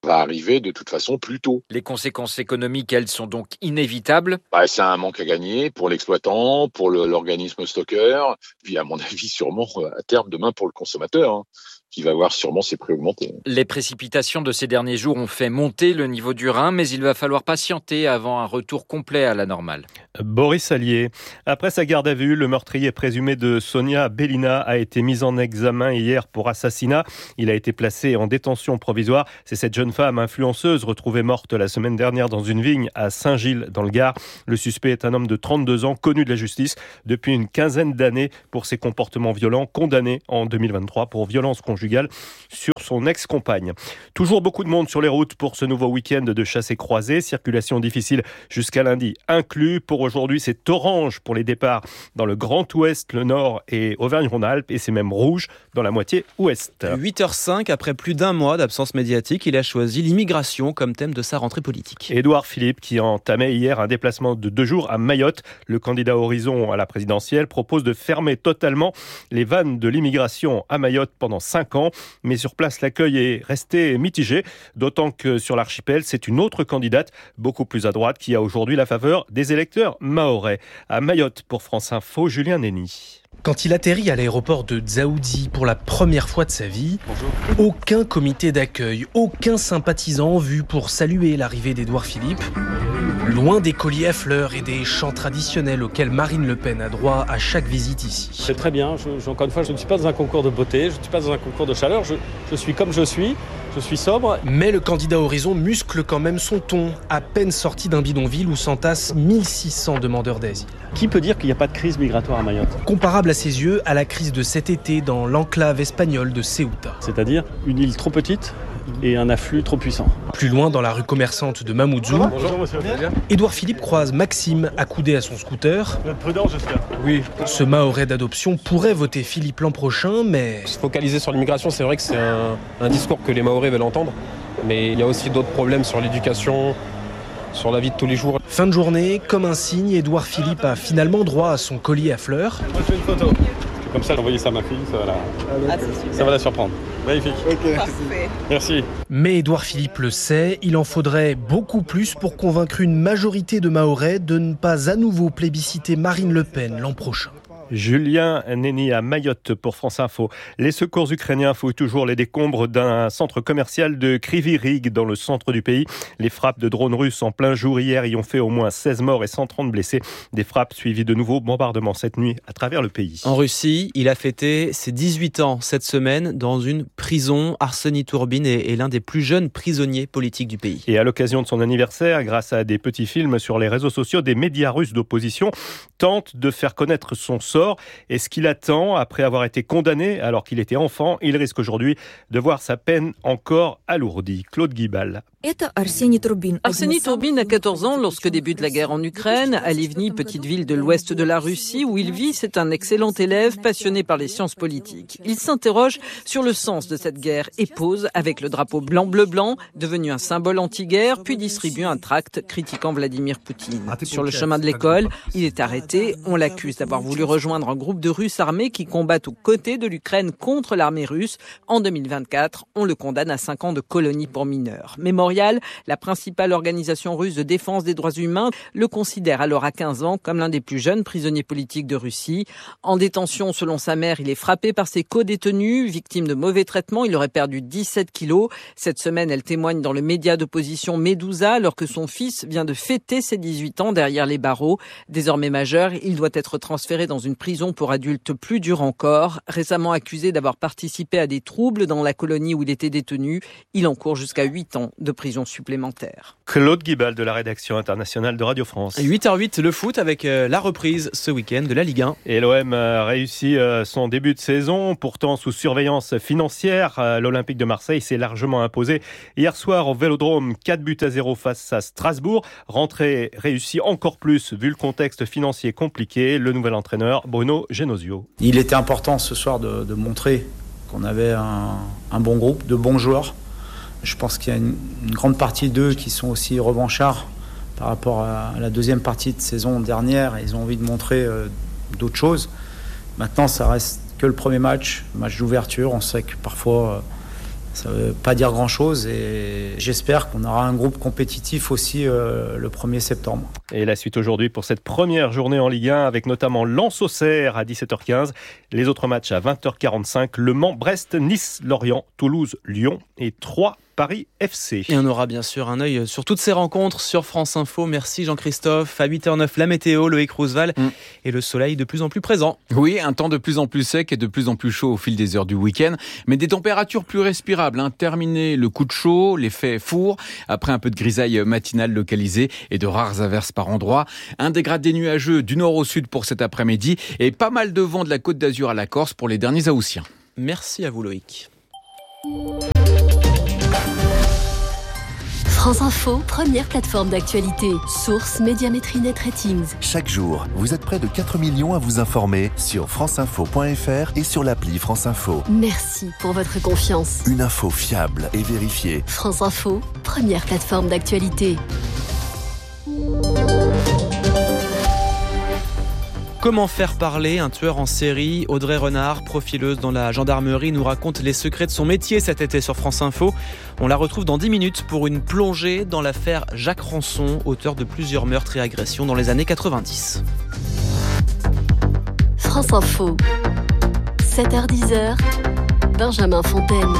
va arriver de toute façon plus tôt.
Les conséquences économiques, elles, sont donc inévitables.
Bah, c'est un manque à gagner pour l'exploitant, pour le, l'organisme stockeur, puis à mon avis sûrement à terme demain pour le consommateur, hein, qui va voir sûrement ses prix augmenter.
Les précipitations de ces derniers jours ont fait monter le niveau du Rhin, mais il va falloir patienter avant un retour complet à la normale.
Boris Allier. Après sa garde à vue, le meurtrier présumé de Sonia Belina a été mis en examen hier pour assassinat. Il a été placé en détention provisoire. C'est cette jeune femme influenceuse retrouvée morte la semaine dernière dans une vigne à Saint-Gilles dans le Gard. Le suspect est un homme de trente-deux ans, connu de la justice depuis une quinzaine d'années pour ses comportements violents, condamné en deux mille vingt-trois pour violence conjugale sur son ex-compagne. Toujours beaucoup de monde sur les routes pour ce nouveau week-end de chasse et croisée. Circulation difficile jusqu'à lundi inclus. Pour aujourd'hui, c'est orange pour les départs dans le Grand Ouest, le Nord et Auvergne-Rhône-Alpes. Et c'est même rouge dans la moitié ouest.
huit heures cinq, après plus d'un mois d'absence médiatique, il a choisi l'immigration comme thème de sa rentrée politique.
Édouard Philippe, qui entamait hier un déplacement de deux jours à Mayotte, le candidat Horizon à la présidentielle, propose de fermer totalement les vannes de l'immigration à Mayotte pendant cinq ans. Mais sur place, l'accueil est resté mitigé, d'autant que sur l'archipel, c'est une autre candidate, beaucoup plus à droite, qui a aujourd'hui la faveur des électeurs mahorais. À Mayotte, pour France Info, Julien Nény.
Quand il atterrit à l'aéroport de Dzaoudzi pour la première fois de sa vie, Bonjour. Aucun comité d'accueil, aucun sympathisant vu pour saluer l'arrivée d'Édouard Philippe. Loin des colliers à fleurs et des chants traditionnels auxquels Marine Le Pen a droit à chaque visite ici.
C'est très bien, je, je, encore une fois, je ne suis pas dans un concours de beauté, je ne suis pas dans un concours de chaleur, je, je suis comme je suis. Je suis sobre.
Mais le candidat Horizon muscle quand même son ton, à peine sorti d'un bidonville où s'entassent mille six cents demandeurs d'asile.
Qui peut dire qu'il n'y a pas de crise migratoire à Mayotte ?
Comparable à ses yeux à la crise de cet été dans l'enclave espagnole de Ceuta.
C'est-à-dire une île trop petite et un afflux trop puissant.
Plus loin, dans la rue commerçante de Mamoudzou,
Bonjour, monsieur.
Édouard Philippe croise Maxime accoudé à son scooter.
Prudent, j'espère.
Oui. Ce Mahorais d'adoption pourrait voter Philippe l'an prochain, mais...
Se focaliser sur l'immigration, c'est vrai que c'est un, un discours que les Mahorais veulent entendre, mais il y a aussi d'autres problèmes sur l'éducation, sur la vie de tous les jours.
Fin de journée, comme un signe, Édouard Philippe a finalement droit à son collier à fleurs.
Moi, je fais une photo. Comme ça, j'envoie ça à ma fille, ça va la, ah, ça va la surprendre. Magnifique. Okay. Parfait. Merci.
Mais Édouard Philippe le sait, il en faudrait beaucoup plus pour convaincre une majorité de Mahorais de ne pas à nouveau plébisciter Marine Le Pen l'an prochain.
Julien Nény à Mayotte pour France Info. Les secours ukrainiens fouillent toujours les décombres d'un centre commercial de Kryvyi Rih dans le centre du pays. Les frappes de drones russes en plein jour hier y ont fait au moins seize morts et cent trente blessés. Des frappes suivies de nouveaux bombardements cette nuit à travers le pays.
En Russie, il a fêté ses dix-huit ans cette semaine dans une prison. Arseny Tourbine est l'un des plus jeunes prisonniers politiques du pays.
Et à l'occasion de son anniversaire, grâce à des petits films sur les réseaux sociaux, des médias russes d'opposition tentent de faire connaître son sort. Et ce qu'il attend, après avoir été condamné alors qu'il était enfant, il risque aujourd'hui de voir sa peine encore alourdie. Claude Guibal.
Arseny Tourbine a quatorze ans lorsque débute la guerre en Ukraine. À Livny, petite ville de l'ouest de la Russie où il vit, c'est un excellent élève passionné par les sciences politiques. Il s'interroge sur le sens de cette guerre et pose avec le drapeau blanc-bleu-blanc, devenu un symbole anti-guerre, puis distribue un tract critiquant Vladimir Poutine. Sur le chemin de l'école, il est arrêté. On l'accuse d'avoir voulu rejoindre un groupe de Russes armés qui combattent aux côtés de l'Ukraine contre l'armée russe. En deux mille vingt-quatre, on le condamne à cinq ans de colonie pour mineurs. Mémorial, la principale organisation russe de défense des droits humains, le considère alors à quinze ans comme l'un des plus jeunes prisonniers politiques de Russie. En détention, selon sa mère, il est frappé par ses co-détenus, victime de mauvais traitements. Il aurait perdu dix-sept kilos. Cette semaine, elle témoigne dans le média d'opposition Medusa, alors que son fils vient de fêter ses dix-huit ans derrière les barreaux. Désormais majeur, il doit être transféré dans une prison pour adultes plus dure encore. Récemment accusé d'avoir participé à des troubles dans la colonie où il était détenu, il encourt jusqu'à huit ans de prison supplémentaire.
Claude Guibal de la rédaction internationale de Radio France.
huit heures huit, le foot avec la reprise ce week-end de la Ligue un.
Et l'O M a réussi son début de saison, pourtant sous surveillance financière. L'Olympique de Marseille s'est largement imposé hier soir au Vélodrome, quatre buts à zéro face à Strasbourg. Rentrée réussie encore plus vu le contexte financier compliqué. Le nouvel entraîneur Bruno Genesio.
Il était important ce soir de, de montrer qu'on avait un, un bon groupe, de bons joueurs. Je pense qu'il y a une, une grande partie d'eux qui sont aussi revanchards par rapport à la deuxième partie de saison dernière. Ils ont envie de montrer euh, d'autres choses. Maintenant, ça reste que le premier match, match d'ouverture. On sait que parfois, Ça ne veut pas dire grand-chose et j'espère qu'on aura un groupe compétitif aussi euh, le premier septembre.
Et la suite aujourd'hui pour cette première journée en Ligue un avec notamment Lens-Auxerre à dix-sept heures quinze. Les autres matchs à vingt heures quarante-cinq, Le Mans, Brest, Nice, Lorient, Toulouse, Lyon et Troyes, Paris F C.
Et on aura bien sûr un œil sur toutes ces rencontres sur France Info. Merci Jean-Christophe. À huit heures neuf, la météo, Loïc Roosevelt mm. et le soleil de plus en plus présent.
Oui, un temps de plus en plus sec et de plus en plus chaud au fil des heures du week-end, mais des températures plus respirables. Hein. Terminé le coup de chaud, l'effet four, après un peu de grisaille matinale localisée et de rares averses par endroits. Un dégradé nuageux du nord au sud pour cet après-midi et pas mal de vent de la Côte d'Azur à la Corse pour les derniers Haussiens.
Merci à vous Loïc.
France Info, première plateforme d'actualité. Source Médiamétrie Net Ratings.
Chaque jour, vous êtes près de quatre millions à vous informer sur franceinfo point f r et sur l'appli France Info.
Merci pour votre confiance.
Une info fiable et vérifiée.
France Info, première plateforme d'actualité.
Comment faire parler un tueur en série ? Audrey Renard, profileuse dans la gendarmerie, nous raconte les secrets de son métier cet été sur France Info. On la retrouve dans dix minutes pour une plongée dans l'affaire Jacques Rançon, auteur de plusieurs meurtres et agressions dans les années quatre-vingt-dix.
France Info, sept heures dix, Benjamin Fontaine.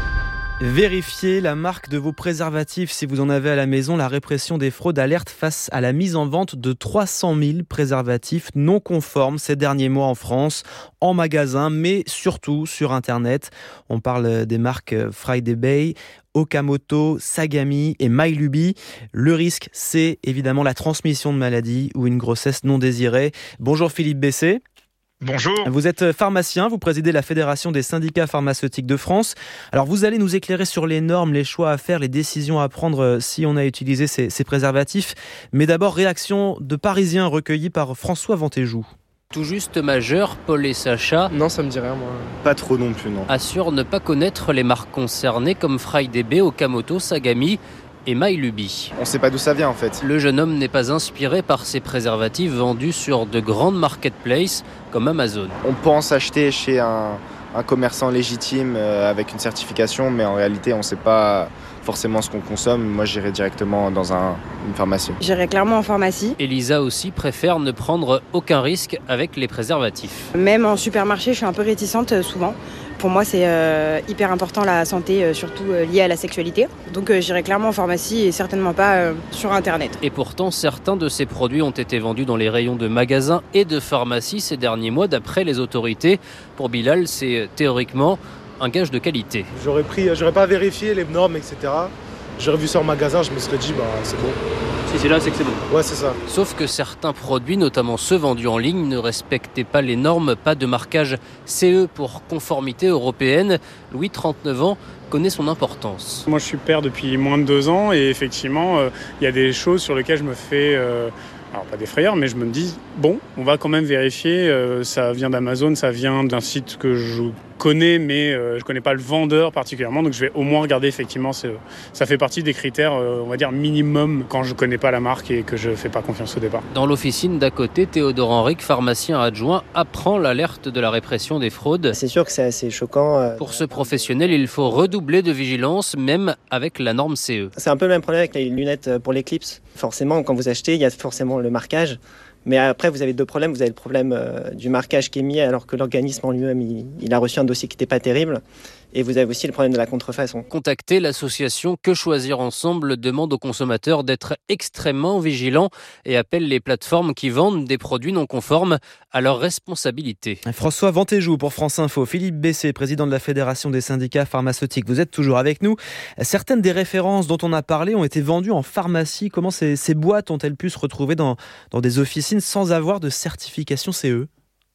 Vérifiez la marque de vos préservatifs si vous en avez à la maison. La répression des fraudes alerte face à la mise en vente de trois cent mille préservatifs non conformes ces derniers mois en France, en magasin, mais surtout sur Internet. On parle des marques Friday Bay, Okamoto, Sagami et MyLuby. Le risque, c'est évidemment la transmission de maladies ou une grossesse non désirée. Bonjour Philippe Bessé.
Bonjour.
Vous êtes pharmacien, vous présidez la Fédération des syndicats pharmaceutiques de France. Alors vous allez nous éclairer sur les normes, les choix à faire, les décisions à prendre si on a utilisé ces, ces préservatifs. Mais d'abord, réaction de Parisiens recueillis par François Ventéjou.
Tout juste majeur, Paul et Sacha...
Non, ça me dit rien, moi.
Pas trop non plus, non.
...assurent ne pas connaître les marques concernées comme Friday Bay, Okamoto, Sagami et MyLuby.
On sait pas d'où ça vient en fait.
Le jeune homme n'est pas inspiré par ces préservatifs vendus sur de grandes marketplaces comme Amazon.
On pense acheter chez un, un commerçant légitime euh, avec une certification, mais en réalité on sait pas forcément ce qu'on consomme. Moi j'irai directement dans un, une pharmacie.
J'irai clairement en pharmacie.
Elisa aussi préfère ne prendre aucun risque avec les préservatifs.
Même en supermarché, je suis un peu réticente euh, souvent. Pour moi, c'est euh, hyper important la santé, euh, surtout euh, liée à la sexualité. Donc euh, j'irai clairement en pharmacie et certainement pas euh, sur Internet.
Et pourtant, certains de ces produits ont été vendus dans les rayons de magasins et de pharmacies ces derniers mois, d'après les autorités. Pour Bilal, c'est euh, théoriquement un gage de qualité.
J'aurais pris, j'aurais pas vérifié les normes, et cetera. J'aurais vu ça en magasin, je me serais dit, bah c'est bon.
Si c'est là, c'est que c'est bon.
Ouais, c'est ça.
Sauf que certains produits, notamment ceux vendus en ligne, ne respectaient pas les normes, pas de marquage C E pour conformité européenne. Louis, trente-neuf ans, connaît son importance.
Moi, je suis père depuis moins de deux ans et effectivement, il euh, y a des choses sur lesquelles je me fais... Euh, alors pas des frayeurs, mais je me dis, bon, on va quand même vérifier, euh, ça vient d'Amazon, ça vient d'un site que je connais, mais euh, je connais pas le vendeur particulièrement, donc je vais au moins regarder effectivement, ça fait partie des critères, euh, on va dire, minimum quand je connais pas la marque et que je fais pas confiance au départ.
Dans l'officine d'à côté, Théodore Henrique, pharmacien adjoint, apprend l'alerte de la répression des fraudes.
C'est sûr que c'est assez choquant. Euh...
Pour ce professionnel, il faut redoubler de vigilance, même avec la norme C E.
C'est un peu le même problème avec les lunettes pour l'éclipse. Forcément, quand vous achetez, il y a forcément le marquage. Mais après, vous avez deux problèmes. Vous avez le problème euh, du marquage qui est mis alors que l'organisme en lui-même, il, il a reçu un dossier qui n'était pas terrible. Et vous avez aussi le problème de la contrefaçon.
Contactez l'association Que Choisir Ensemble demande aux consommateurs d'être extrêmement vigilants et appelle les plateformes qui vendent des produits non conformes à leur responsabilité.
François Ventéjou pour France Info. Philippe Bessé, président de la Fédération des syndicats pharmaceutiques. Vous êtes toujours avec nous. Certaines des références dont on a parlé ont été vendues en pharmacie. Comment ces, ces boîtes ont-elles pu se retrouver dans, dans des officines sans avoir de certification C E ?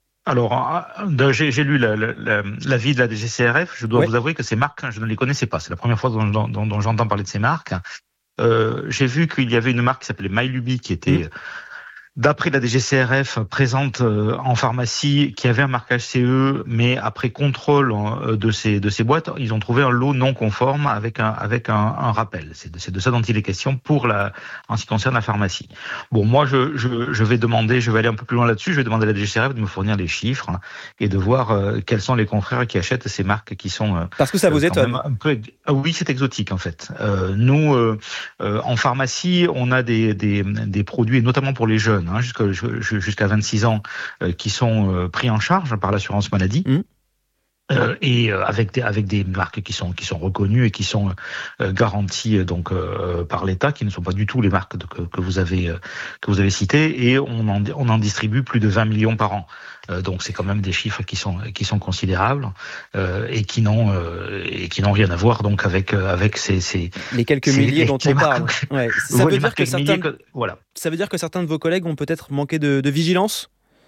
Alors, j'ai, j'ai lu l'avis la, la, de la D G C R F. Je dois ouais. vous avouer que ces marques, je ne les connaissais pas. C'est la première fois dont, dont, dont j'entends parler de ces marques. Euh, j'ai vu qu'il y avait une marque qui s'appelait MyLuby qui était mmh. d'après la D G C R F, présente en pharmacie qui avait un marquage C E, mais après contrôle de ces de ces boîtes, ils ont trouvé un lot non conforme avec un avec un, un rappel. C'est de, c'est de ça dont il est question pour la en ce qui concerne la pharmacie. Bon, moi je je, je vais demander, je vais aller un peu plus loin là-dessus. Je vais demander à la D G C R F de me fournir les chiffres hein, et de voir euh, quels sont les confrères qui achètent ces marques qui sont euh,
parce que ça vous étonne.
Un peu, ah oui, c'est exotique en fait. Euh, nous euh, euh, en pharmacie, on a des des des produits, notamment pour les jeunes. Hein, jusqu'à, jusqu'à vingt-six ans, euh, qui sont euh, pris en charge par l'assurance maladie. Mmh. Euh, et euh, avec des avec des marques qui sont qui sont reconnues et qui sont euh, garanties donc euh, par l'État, qui ne sont pas du tout les marques de, que, que vous avez euh, que vous avez citées, et on en on en distribue plus de vingt millions par an. Euh, donc c'est quand même des chiffres qui sont qui sont considérables euh, et qui n'ont euh, et qui n'ont rien à voir donc avec euh, avec ces, ces
les quelques ces, milliers les, dont on parle. Ouais. Ça
ouais,
veut dire que certains
que, voilà.
Ça veut dire que certains de vos collègues ont peut-être manqué de, de vigilance.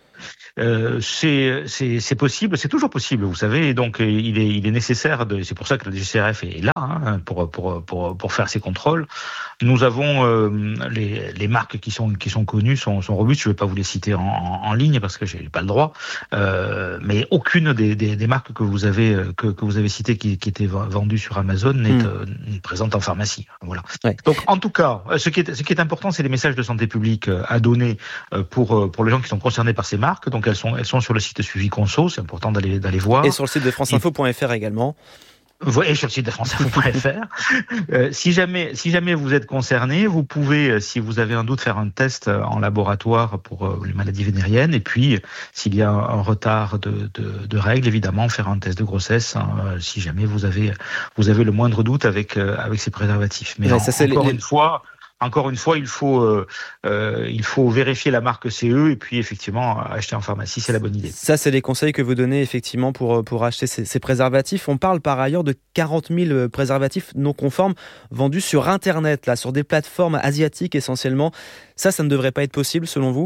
Euh, c'est, c'est, c'est possible, c'est toujours possible, vous savez. Et donc, il est, il est nécessaire de. C'est pour ça que la D G C R F est là hein, pour, pour, pour, pour faire ces contrôles. Nous avons euh, les, les marques qui sont, qui sont connues, sont, sont robustes. Je ne vais pas vous les citer en, en, en ligne parce que j'ai pas le droit. Euh, mais aucune des, des, des marques que vous avez, que, que vous avez citées qui, qui étaient vendues sur Amazon n'est mmh. euh, présente en pharmacie. Voilà. Ouais. Donc, en tout cas, ce qui est, ce qui est important, c'est les messages de santé publique à donner pour, pour les gens qui sont concernés par ces marques. Donc, elles sont, elles sont sur le site Suivi Conso, c'est important d'aller, d'aller voir.
Et sur le site de France Info point F R également.
Et sur le site de France Info point F R. euh, si jamais, si jamais vous êtes concerné, vous pouvez, si vous avez un doute, faire un test en laboratoire pour euh, les maladies vénériennes. Et puis, s'il y a un, un retard de, de, de règles, évidemment, faire un test de grossesse. Hein, euh, si jamais vous avez, vous avez le moindre doute avec euh, avec ces préservatifs. Mais ouais, en, ça, c'est encore les... une fois. Encore une fois, il faut, euh, euh, il faut vérifier la marque C E et puis effectivement acheter en pharmacie, c'est la bonne idée.
Ça, c'est les conseils que vous donnez effectivement pour, pour acheter ces, ces préservatifs. On parle par ailleurs de quarante mille préservatifs non conformes vendus sur Internet, là, sur des plateformes asiatiques essentiellement. Ça, ça ne devrait pas être possible selon vous ?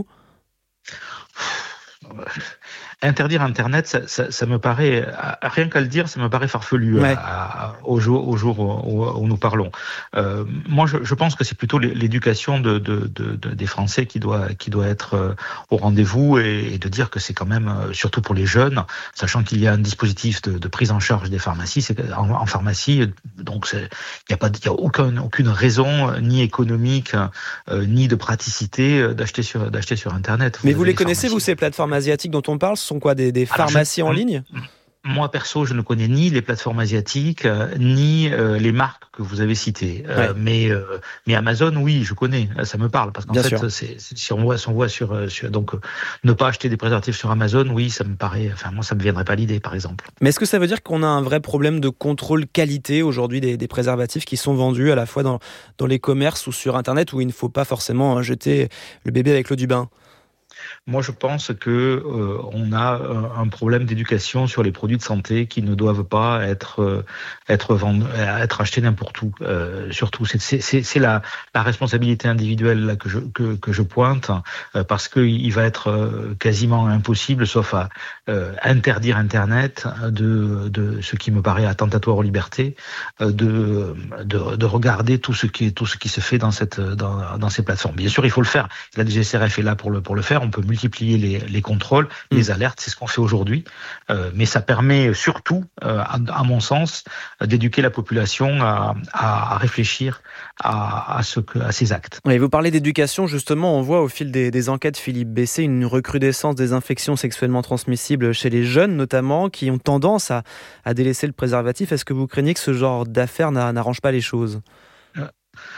Interdire Internet, ça, ça, ça me paraît, rien qu'à le dire, ça me paraît farfelu ouais. à, à, au jour, au jour où, où nous parlons. Euh, moi, je, je pense que c'est plutôt l'éducation de, de, de, de, des Français qui doit, qui doit être au rendez-vous et, et de dire que c'est quand même, surtout pour les jeunes, sachant qu'il y a un dispositif de, de prise en charge des pharmacies, c'est en, en pharmacie, donc il n'y a pas, il y a aucun, aucune raison ni économique euh, ni de praticité d'acheter sur, d'acheter sur Internet.
Vous Mais vous les connaissez, vous, ces plateformes asiatiques dont on parle? Sont quoi, des, des pharmacies
Alors,
je,
en ligne? Moi, perso, je ne connais ni les plateformes asiatiques, euh, ni euh, les marques que vous avez citées. Euh, ouais. mais, euh, mais Amazon, oui, je connais. Ça me parle. Parce qu'en Bien fait, c'est, c'est, si on voit, si on voit sur, sur... Donc, euh, ne pas acheter des préservatifs sur Amazon, oui, ça me paraît... Enfin, moi, ça ne me viendrait pas l'idée, par exemple.
Mais est-ce que ça veut dire qu'on a un vrai problème de contrôle qualité, aujourd'hui, des, des préservatifs qui sont vendus à la fois dans, dans les commerces ou sur Internet, où il ne faut pas forcément jeter le bébé avec l'eau du bain?
Moi, je pense que euh, on a un problème d'éducation sur les produits de santé qui ne doivent pas être euh, être vendus, être achetés n'importe où. Euh, surtout, c'est c'est c'est la la responsabilité individuelle là, que je que que je pointe euh, parce que il va être euh, quasiment impossible, sauf à euh, interdire Internet, de de ce qui me paraît attentatoire aux libertés, euh, de, de de regarder tout ce qui tout ce qui se fait dans cette dans dans ces plateformes. Bien sûr, il faut le faire. La D G C R F est là pour le pour le faire. On peut multiplier les, les contrôles, mmh. les alertes, c'est ce qu'on fait aujourd'hui. Euh, mais ça permet surtout, euh, à, à mon sens, d'éduquer la population à, à, à réfléchir à, à, ce que, à ces actes.
Oui, vous parlez d'éducation, justement, on voit au fil des, des enquêtes, Philippe Bessé, une recrudescence des infections sexuellement transmissibles chez les jeunes, notamment, qui ont tendance à, à délaisser le préservatif. Est-ce que vous craignez que ce genre d'affaires n'arrange pas les choses ? euh...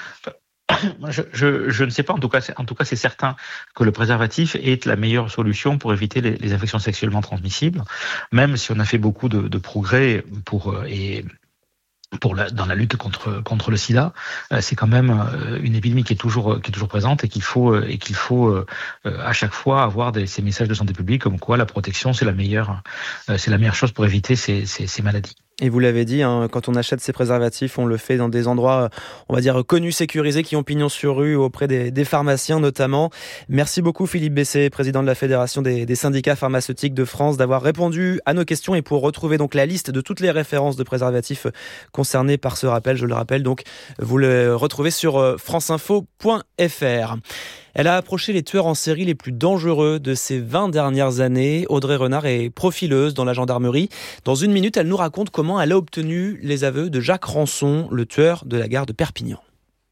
Je, je, je ne sais pas, en tout cas, en tout cas, c'est certain que le préservatif est la meilleure solution pour éviter les, les infections sexuellement transmissibles, même si on a fait beaucoup de, de progrès pour et pour la, dans la lutte contre contre le sida, c'est quand même une épidémie qui est toujours qui est toujours présente et qu'il faut et qu'il faut à chaque fois avoir des, ces messages de santé publique comme quoi la protection c'est la meilleure c'est la meilleure chose pour éviter ces ces, ces maladies.
Et vous l'avez dit, hein, quand on achète ces préservatifs, on le fait dans des endroits, on va dire, connus, sécurisés, qui ont pignon sur rue, auprès des, des pharmaciens notamment. Merci beaucoup Philippe Bessé, président de la Fédération des, des syndicats pharmaceutiques de France, d'avoir répondu à nos questions. Et pour retrouver donc la liste de toutes les références de préservatifs concernés par ce rappel, je le rappelle, donc vous le retrouvez sur franceinfo point F R. Elle a approché les tueurs en série les plus dangereux de ces vingt dernières années. Audrey Renard est profileuse dans la gendarmerie. Dans une minute, elle nous raconte comment elle a obtenu les aveux de Jacques Rançon, le tueur de la gare de Perpignan.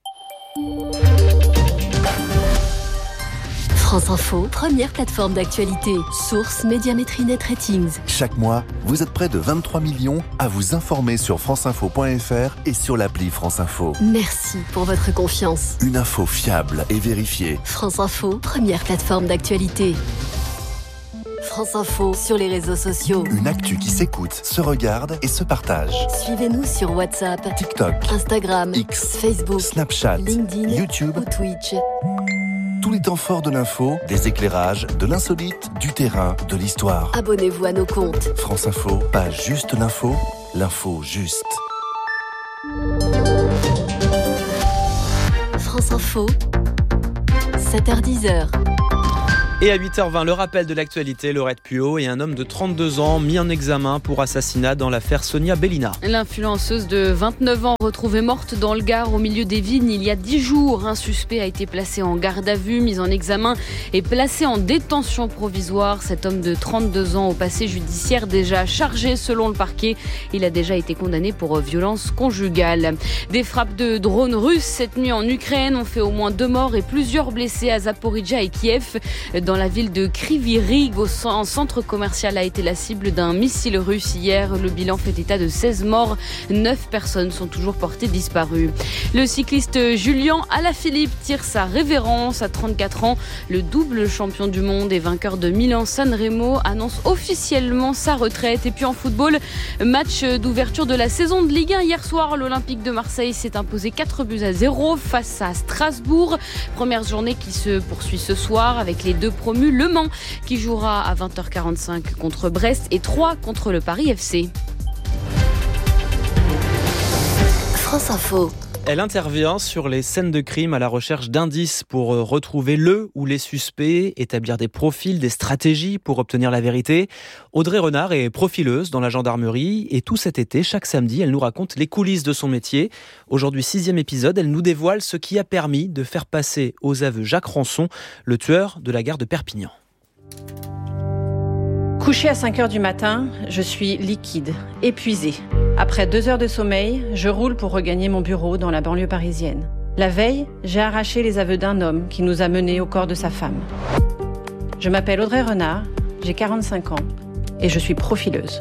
France Info, première plateforme d'actualité. Source Médiamétrinet Ratings.
Chaque mois, vous êtes près de vingt-trois millions à vous informer sur franceinfo point f r et sur l'appli France Info.
Merci pour votre confiance.
Une info fiable et vérifiée.
France Info, première plateforme d'actualité. France Info sur les réseaux sociaux.
Une actu qui s'écoute, se regarde et se partage.
Suivez-nous sur WhatsApp,
TikTok,
Instagram,
X,
Facebook,
Snapchat,
LinkedIn,
YouTube
ou Twitch.
Tous les temps forts de l'info, des éclairages, de l'insolite, du terrain, de l'histoire.
Abonnez-vous à nos comptes.
France Info, pas juste l'info, l'info juste.
France Info, sept heures dix.
Et à huit heures vingt, le rappel de l'actualité, Laurette Puot et un homme de trente-deux ans mis en examen pour assassinat dans l'affaire Sonia Bellina.
L'influenceuse de vingt-neuf ans retrouvée morte dans le Gard au milieu des vignes il y a dix jours. Un suspect a été placé en garde à vue, mis en examen et placé en détention provisoire. Cet homme de trente-deux ans au passé judiciaire déjà chargé selon le parquet. Il a déjà été condamné pour violence conjugale. Des frappes de drones russes cette nuit en Ukraine ont fait au moins deux morts et plusieurs blessés à Zaporijia et Kiev. Dans la ville de Kryvyi Rih, un centre commercial a été la cible d'un missile russe hier. Le bilan fait état de seize morts. neuf personnes sont toujours portées disparues. Le cycliste Julian Alaphilippe tire sa révérence à trente-quatre ans. Le double champion du monde et vainqueur de Milan-San Remo annonce officiellement sa retraite. Et puis en football, match d'ouverture de la saison de Ligue un. Hier soir, l'Olympique de Marseille s'est imposé quatre buts à zéro face à Strasbourg. Première journée qui se poursuit ce soir avec les deux promu Le Mans qui jouera à vingt heures quarante-cinq contre Brest et trois contre le Paris F C.
France Info.
Elle intervient sur les scènes de crime à la recherche d'indices pour retrouver le ou les suspects, établir des profils, des stratégies pour obtenir la vérité. Audrey Renard est profileuse dans la gendarmerie et tout cet été, chaque samedi, elle nous raconte les coulisses de son métier. Aujourd'hui, sixième épisode, elle nous dévoile ce qui a permis de faire passer aux aveux Jacques Rançon, le tueur de la gare de Perpignan.
Couchée à cinq heures du matin, je suis liquide, épuisée. Après deux heures de sommeil, je roule pour regagner mon bureau dans la banlieue parisienne. La veille, j'ai arraché les aveux d'un homme qui nous a menés au corps de sa femme. Je m'appelle Audrey Renard, j'ai quarante-cinq ans et je suis profileuse.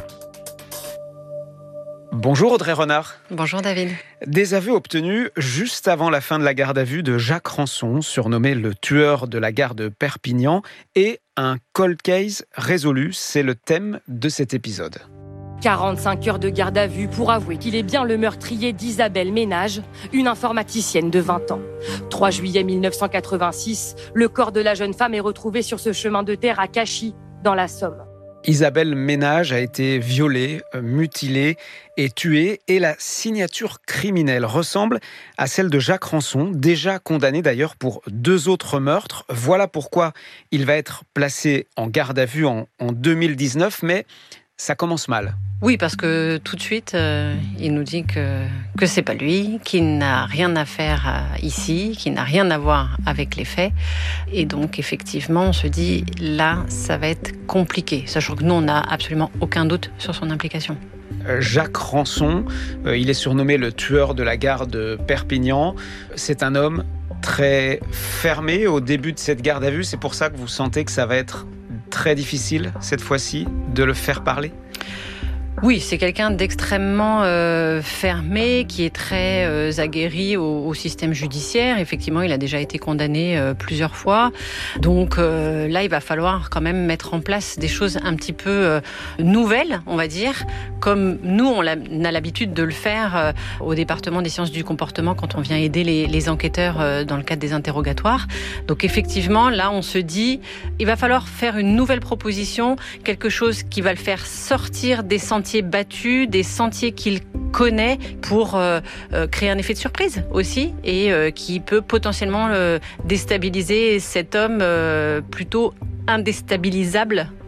Bonjour Audrey Renard.
Bonjour David.
Des aveux obtenus juste avant la fin de la garde à vue de Jacques Rançon, surnommé le tueur de la gare de Perpignan, et un cold case résolu, c'est le thème de cet épisode.
quarante-cinq heures de garde à vue pour avouer qu'il est bien le meurtrier d'Isabelle Ménage, une informaticienne de vingt ans. trois juillet mille neuf cent quatre-vingt-six, le corps de la jeune femme est retrouvé sur ce chemin de terre à Cachy, dans la Somme.
Isabelle Ménage a été violée, mutilée et tuée, et la signature criminelle ressemble à celle de Jacques Rançon, déjà condamné d'ailleurs pour deux autres meurtres. Voilà pourquoi il va être placé en garde à vue en, en deux mille dix-neuf, mais ça commence mal.
Oui, parce que tout de suite, euh, il nous dit que, que c'est pas lui, qu'il n'a rien à faire euh, ici, qu'il n'a rien à voir avec les faits. Et donc, effectivement, on se dit, là, ça va être compliqué. Sachant que nous, on n'a absolument aucun doute sur son implication.
Jacques Rançon, euh, il est surnommé le tueur de la gare de Perpignan. C'est un homme très fermé au début de cette garde à vue. C'est pour ça que vous sentez que ça va être très difficile, cette fois-ci, de le faire parler ?
Oui, c'est quelqu'un d'extrêmement euh, fermé, qui est très euh, aguerri au, au système judiciaire. Effectivement, il a déjà été condamné euh, plusieurs fois. Donc euh, là, il va falloir quand même mettre en place des choses un petit peu euh, nouvelles, on va dire, comme nous, on a, on a l'habitude de le faire euh, au département des sciences du comportement quand on vient aider les, les enquêteurs euh, dans le cadre des interrogatoires. Donc effectivement, là, on se dit, il va falloir faire une nouvelle proposition, quelque chose qui va le faire sortir des sentiers battus, des sentiers qu'il connaît pour euh, euh, créer un effet de surprise aussi et euh, qui peut potentiellement euh, déstabiliser cet homme euh, plutôt indéstabilisable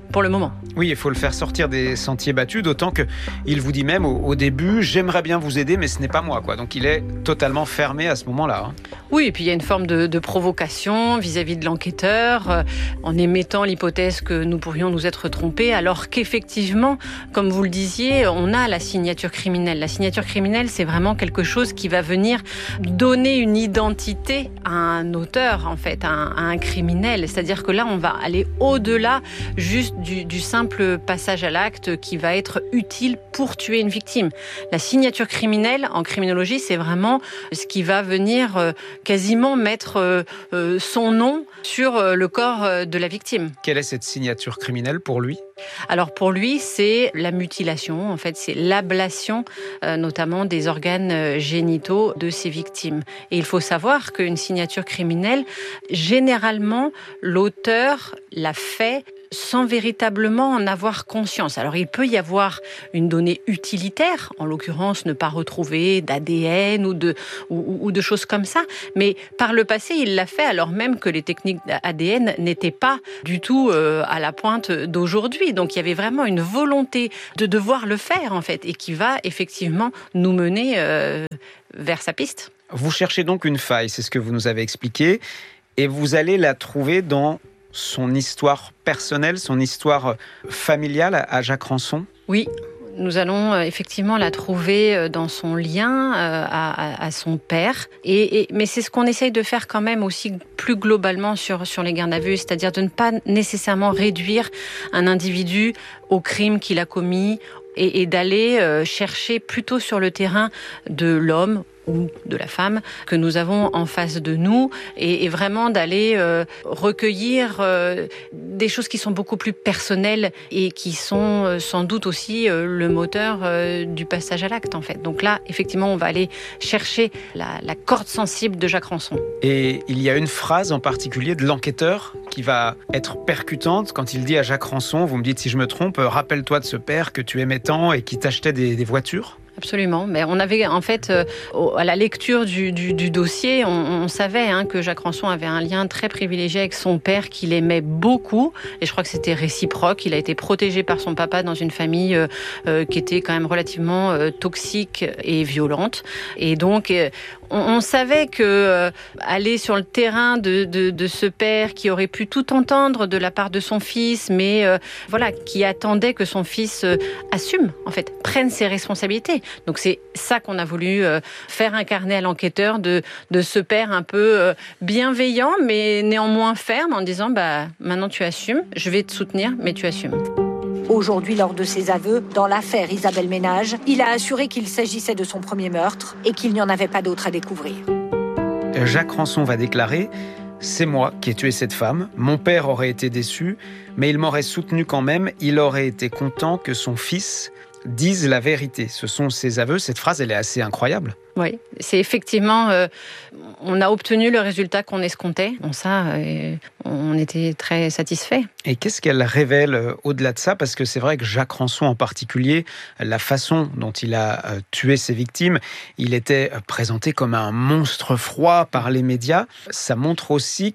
pour le moment.
Oui, il faut le faire sortir des sentiers battus, d'autant qu'il vous dit même au, au début, j'aimerais bien vous aider, mais ce n'est pas moi, quoi. Donc il est totalement fermé à ce moment-là. Hein.
Oui, et puis il y a une forme de, de provocation vis-à-vis de l'enquêteur, euh, en émettant l'hypothèse que nous pourrions nous être trompés, alors qu'effectivement, comme vous le disiez, on a la signature criminelle. La signature criminelle, c'est vraiment quelque chose qui va venir donner une identité à un auteur, en fait, à un, à un criminel. C'est-à-dire que là, on va aller au-delà juste du, du simple passage à l'acte qui va être utile pour tuer une victime. La signature criminelle, en criminologie, c'est vraiment ce qui va venir euh, quasiment mettre euh, euh, son nom sur euh, le corps euh, de la victime.
Quelle est cette signature criminelle pour lui ?
Alors pour lui, c'est la mutilation, en fait, c'est l'ablation euh, notamment des organes euh, génitaux de ses victimes. Et il faut savoir qu'une signature criminelle, généralement, l'auteur l'a fait sans véritablement en avoir conscience. Alors il peut y avoir une donnée utilitaire, en l'occurrence ne pas retrouver d'A D N ou de, ou, ou de choses comme ça, mais par le passé il l'a fait alors même que les techniques A D N n'étaient pas du tout euh, à la pointe d'aujourd'hui. Donc il y avait vraiment une volonté de devoir le faire en fait, et qui va effectivement nous mener euh, vers sa piste.
Vous cherchez donc une faille, c'est ce que vous nous avez expliqué, et vous allez la trouver dans son histoire personnelle, son histoire familiale à Jacques Ranson ?
Oui, nous allons effectivement la trouver dans son lien à, à, à son père. Et, et, mais c'est ce qu'on essaye de faire quand même aussi plus globalement sur, sur les gardes à vue, c'est-à-dire de ne pas nécessairement réduire un individu au crime qu'il a commis et, et d'aller chercher plutôt sur le terrain de l'homme ou de la femme que nous avons en face de nous, et, et vraiment d'aller euh, recueillir euh, des choses qui sont beaucoup plus personnelles et qui sont euh, sans doute aussi euh, le moteur euh, du passage à l'acte en fait. Donc là, effectivement, on va aller chercher la, la corde sensible de Jacques Ranson.
Et il y a une phrase en particulier de l'enquêteur qui va être percutante quand il dit à Jacques Ranson, vous me dites si je me trompe, rappelle-toi de ce père que tu aimais tant et qui t'achetait des, des voitures.
Absolument. Mais on avait, en fait, euh, à la lecture du, du, du dossier, on, on savait hein, que Jacques Ranson avait un lien très privilégié avec son père, qu'il aimait beaucoup. Et je crois que c'était réciproque. Il a été protégé par son papa dans une famille euh, euh, qui était quand même relativement euh, toxique et violente. Et donc, euh, on, on savait que euh, aller sur le terrain de, de, de ce père qui aurait pu tout entendre de la part de son fils, mais euh, voilà, qui attendait que son fils euh, assume, en fait, prenne ses responsabilités. Donc c'est ça qu'on a voulu euh, faire incarner à l'enquêteur, de, de ce père un peu euh, bienveillant, mais néanmoins ferme, en disant bah, « maintenant tu assumes, je vais te soutenir, mais tu assumes ».
Aujourd'hui, lors de ses aveux, dans l'affaire Isabelle Ménage, il a assuré qu'il s'agissait de son premier meurtre et qu'il n'y en avait pas d'autre à découvrir.
Jacques Ranson va déclarer « C'est moi qui ai tué cette femme, mon père aurait été déçu, mais il m'aurait soutenu quand même, il aurait été content que son fils dise la vérité ». Ce sont ses aveux, cette phrase elle est assez incroyable.
Oui, c'est effectivement, euh, on a obtenu le résultat qu'on escomptait. Bon, ça, euh, on était très satisfaits.
Et qu'est-ce qu'elle révèle euh, au-delà de ça ? Parce que c'est vrai que Jacques Ranson en particulier, la façon dont il a euh, tué ses victimes, il était euh, présenté comme un monstre froid par les médias. Ça montre aussi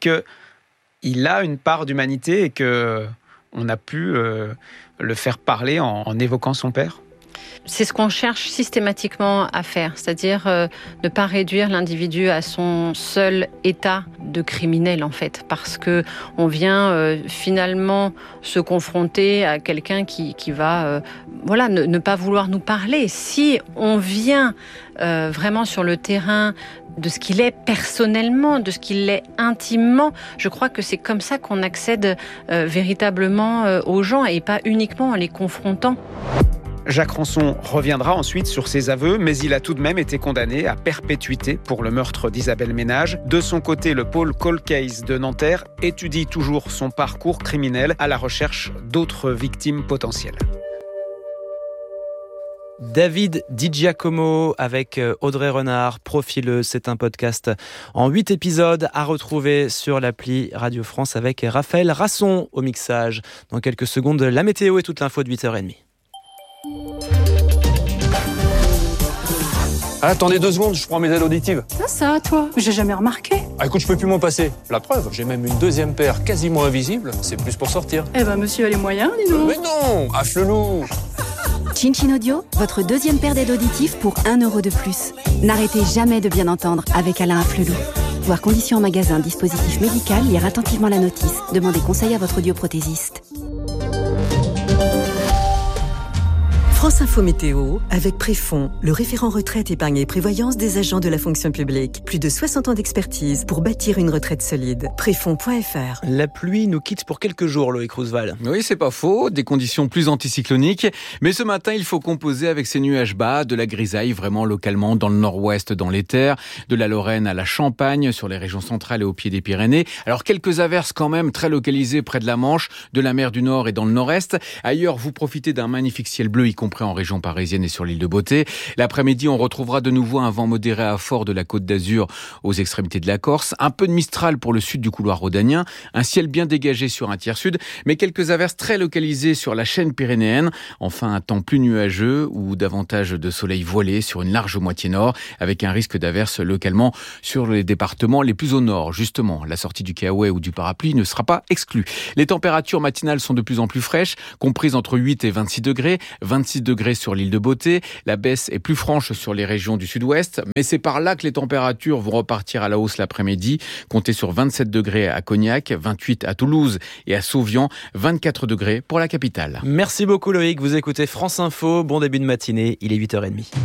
qu'il a une part d'humanité et qu'on a pu euh, le faire parler en, en évoquant son père.
C'est ce qu'on cherche systématiquement à faire, c'est-à-dire euh, ne pas réduire l'individu à son seul état de criminel en fait, parce que on vient euh, finalement se confronter à quelqu'un qui, qui va euh, voilà, ne, ne pas vouloir nous parler. Si on vient euh, vraiment sur le terrain de ce qu'il est personnellement, de ce qu'il est intimement, je crois que c'est comme ça qu'on accède euh, véritablement euh, aux gens et pas uniquement en les confrontant.
Jacques Ranson reviendra ensuite sur ses aveux, mais il a tout de même été condamné à perpétuité pour le meurtre d'Isabelle Ménage. De son côté, le pôle Cold Case de Nanterre étudie toujours son parcours criminel à la recherche d'autres victimes potentielles.
David Di Giacomo avec Audrey Renard, Profileuse. C'est un podcast en huit épisodes à retrouver sur l'appli Radio France avec Raphaël Rasson au mixage. Dans quelques secondes, la météo et toute l'info de huit heures trente.
Ah, attendez deux secondes, je prends mes aides auditives.
Ça, ça, toi, j'ai jamais remarqué.
Ah, écoute, je peux plus m'en passer. La preuve, j'ai même une deuxième paire quasiment invisible. C'est plus pour sortir.
Eh ben, monsieur a les moyens, dis donc.
Mais non, affle-loup.
Chin Chin Audio, votre deuxième paire d'aides auditives pour un euro de plus. N'arrêtez jamais de bien entendre avec Alain Afflelou. Voir conditions en magasin, dispositif médical, lire attentivement la notice. Demandez conseil à votre audioprothésiste.
France Info Météo, avec Préfond, le référent retraite, épargne et prévoyance des agents de la fonction publique. Plus de soixante ans d'expertise pour bâtir une retraite solide. Préfond point f r.
La pluie nous quitte pour quelques jours, Loïc Roosevelt.
Oui, c'est pas faux. Des conditions plus anticycloniques. Mais ce matin, il faut composer avec ces nuages bas, de la grisaille vraiment localement dans le nord-ouest, dans les terres, de la Lorraine à la Champagne, sur les régions centrales et au pied des Pyrénées. Alors, quelques averses quand même très localisées près de la Manche, de la mer du Nord et dans le nord-est. Ailleurs, vous profitez d'un magnifique ciel bleu, y compris en région parisienne et sur l'île de Beauté. L'après-midi, on retrouvera de nouveau un vent modéré à fort de la Côte d'Azur aux extrémités de la Corse. Un peu de Mistral pour le sud du couloir rhodanien. Un ciel bien dégagé sur un tiers sud, mais quelques averses très localisées sur la chaîne pyrénéenne. Enfin, un temps plus nuageux ou davantage de soleil voilé sur une large moitié nord, avec un risque d'averses localement sur les départements les plus au nord. Justement, la sortie du Kaoué ou du parapluie ne sera pas exclue. Les températures matinales sont de plus en plus fraîches, comprises entre huit et vingt-six degrés, vingt-six degrés sur l'île de Beauté. La baisse est plus franche sur les régions du sud-ouest, mais c'est par là que les températures vont repartir à la hausse l'après-midi. Comptez sur vingt-sept degrés à Cognac, vingt-huit à Toulouse et à Sauvian, vingt-quatre degrés pour la capitale.
Merci beaucoup Loïc, vous écoutez France Info, bon début de matinée, il est huit heures trente.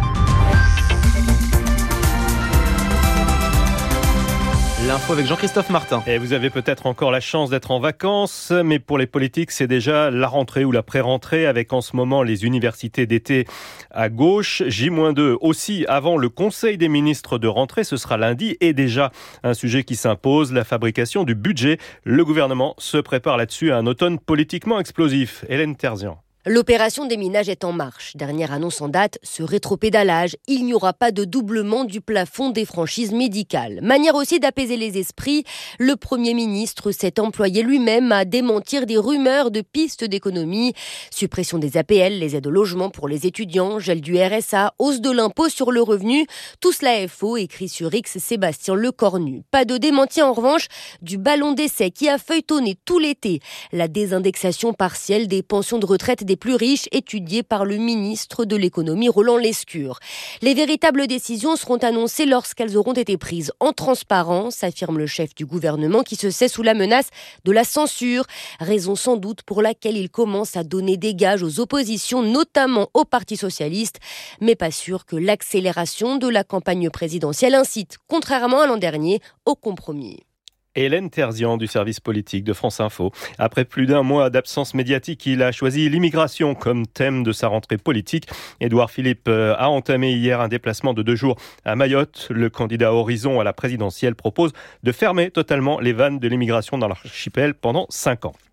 L'info avec Jean-Christophe Martin.
Et vous avez peut-être encore la chance d'être en vacances, mais pour les politiques, c'est déjà la rentrée ou la pré-rentrée, avec en ce moment les universités d'été à gauche. J deux aussi avant le Conseil des ministres de rentrée, ce sera lundi, et déjà un sujet qui s'impose, la fabrication du budget. Le gouvernement se prépare là-dessus à un automne politiquement explosif. Hélène Terzian.
L'opération des ménages est en marche. Dernière annonce en date, ce rétropédalage. Il n'y aura pas de doublement du plafond des franchises médicales. Manière aussi d'apaiser les esprits. Le Premier ministre s'est employé lui-même à démentir des rumeurs de pistes d'économie. Suppression des A P L, les aides au logement pour les étudiants, gel du R S A, hausse de l'impôt sur le revenu. Tout cela est faux, écrit sur X Sébastien Lecornu. Pas de démenti en revanche du ballon d'essai qui a feuilletonné tout l'été. La désindexation partielle des pensions de retraite des plus riches, étudiée par le ministre de l'économie Roland Lescure. Les véritables décisions seront annoncées lorsqu'elles auront été prises en transparence, affirme le chef du gouvernement qui se sait sous la menace de la censure. Raison sans doute pour laquelle il commence à donner des gages aux oppositions, notamment au Parti socialiste, mais pas sûr que l'accélération de la campagne présidentielle incite, contrairement à l'an dernier, au compromis.
Hélène Terzian du service politique de France Info. Après plus d'un mois d'absence médiatique, il a choisi l'immigration comme thème de sa rentrée politique. Édouard Philippe a entamé hier un déplacement de deux jours à Mayotte. Le candidat Horizon à la présidentielle propose de fermer totalement les vannes de l'immigration dans l'archipel pendant cinq ans.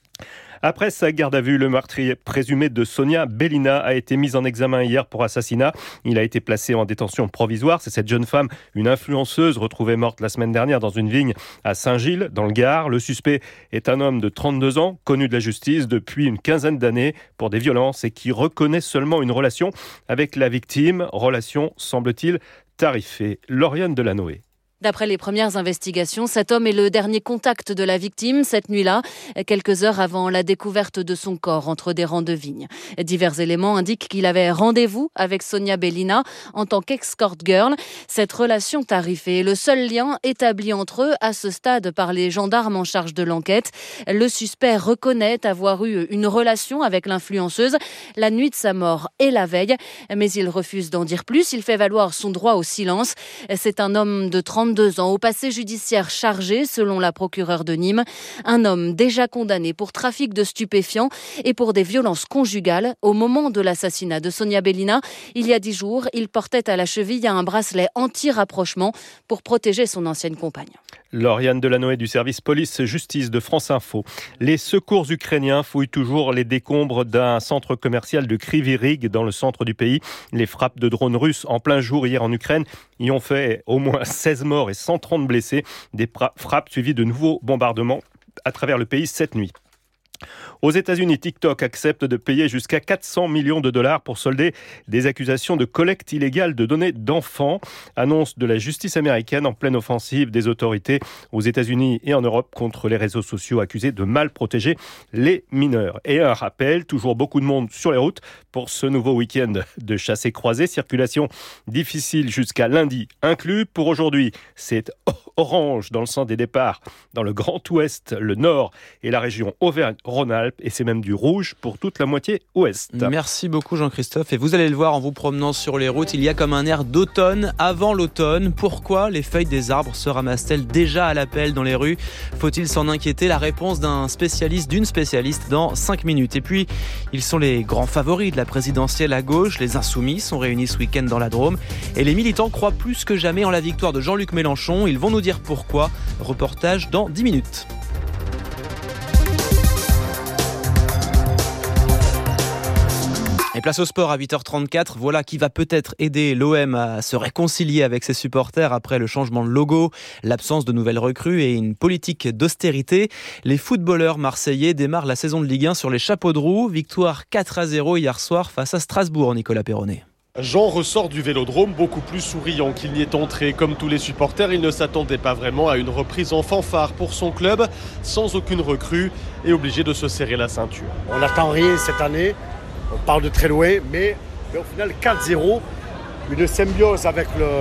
Après sa garde à vue, le meurtrier présumé de Sonia Bellina a été mis en examen hier pour assassinat. Il a été placé en détention provisoire. C'est cette jeune femme, une influenceuse, retrouvée morte la semaine dernière dans une vigne à Saint-Gilles, dans le Gard. Le suspect est un homme de trente-deux ans, connu de la justice depuis une quinzaine d'années pour des violences et qui reconnaît seulement une relation avec la victime. Relation, semble-t-il, tarifée. Lauriane Delanoë.
D'après les premières investigations, cet homme est le dernier contact de la victime cette nuit-là, quelques heures avant la découverte de son corps entre des rangs de vignes. Divers éléments indiquent qu'il avait rendez-vous avec Sonia Bellina en tant qu'escort girl. Cette relation tarifée est le seul lien établi entre eux à ce stade par les gendarmes en charge de l'enquête. Le suspect reconnaît avoir eu une relation avec l'influenceuse la nuit de sa mort et la veille, mais il refuse d'en dire plus. Il fait valoir son droit au silence. C'est un homme de trente-deux ans, au passé judiciaire chargé, selon la procureure de Nîmes. Un homme déjà condamné pour trafic de stupéfiants et pour des violences conjugales. Au moment de l'assassinat de Sonia Bellina, il y a dix jours, il portait à la cheville un bracelet anti-rapprochement pour protéger son ancienne compagne.
Lauriane Delanoë du service police-justice de France Info. Les secours ukrainiens fouillent toujours les décombres d'un centre commercial de Kryvyi Rih dans le centre du pays. Les frappes de drones russes en plein jour hier en Ukraine y ont fait au moins seize morts et cent trente blessés. Des frappes suivies de nouveaux bombardements à travers le pays cette nuit. Aux États-Unis, TikTok accepte de payer jusqu'à quatre cents millions de dollars pour solder des accusations de collecte illégale de données d'enfants. Annonce de la justice américaine en pleine offensive des autorités aux États-Unis et en Europe contre les réseaux sociaux accusés de mal protéger les mineurs. Et un rappel, toujours beaucoup de monde sur les routes pour ce nouveau week-end de chassés-croisés. Circulation difficile jusqu'à lundi inclus. Pour aujourd'hui, c'est orange dans le sens des départs dans le Grand Ouest, le Nord et la région Auvergne-Rhône-Alpes. Et c'est même du rouge pour toute la moitié ouest.
Merci beaucoup Jean-Christophe. Et vous allez le voir en vous promenant sur les routes, il y a comme un air d'automne avant l'automne. Pourquoi les feuilles des arbres se ramassent-elles déjà à l'appel dans les rues ? Faut-il s'en inquiéter ? La réponse d'un spécialiste, d'une spécialiste dans cinq minutes. Et puis, ils sont les grands favoris de la présidentielle à gauche. Les Insoumis sont réunis ce week-end dans la Drôme. Et les militants croient plus que jamais en la victoire de Jean-Luc Mélenchon. Ils vont nous dire pourquoi. Reportage dans dix minutes. Et place au sport à huit heures trente-quatre, voilà qui va peut-être aider l'O M à se réconcilier avec ses supporters après le changement de logo, l'absence de nouvelles recrues et une politique d'austérité. Les footballeurs marseillais démarrent la saison de Ligue un sur les chapeaux de roue. Victoire quatre à zéro hier soir face à Strasbourg, Nicolas Perronnet.
Jean ressort du Vélodrome beaucoup plus souriant qu'il n'y est entré. Comme tous les supporters, il ne s'attendait pas vraiment à une reprise en fanfare pour son club, sans aucune recrue et obligé de se serrer la ceinture.
On n'attend rien cette année. On parle de très loin, mais, mais au final quatre zéro, une symbiose avec le,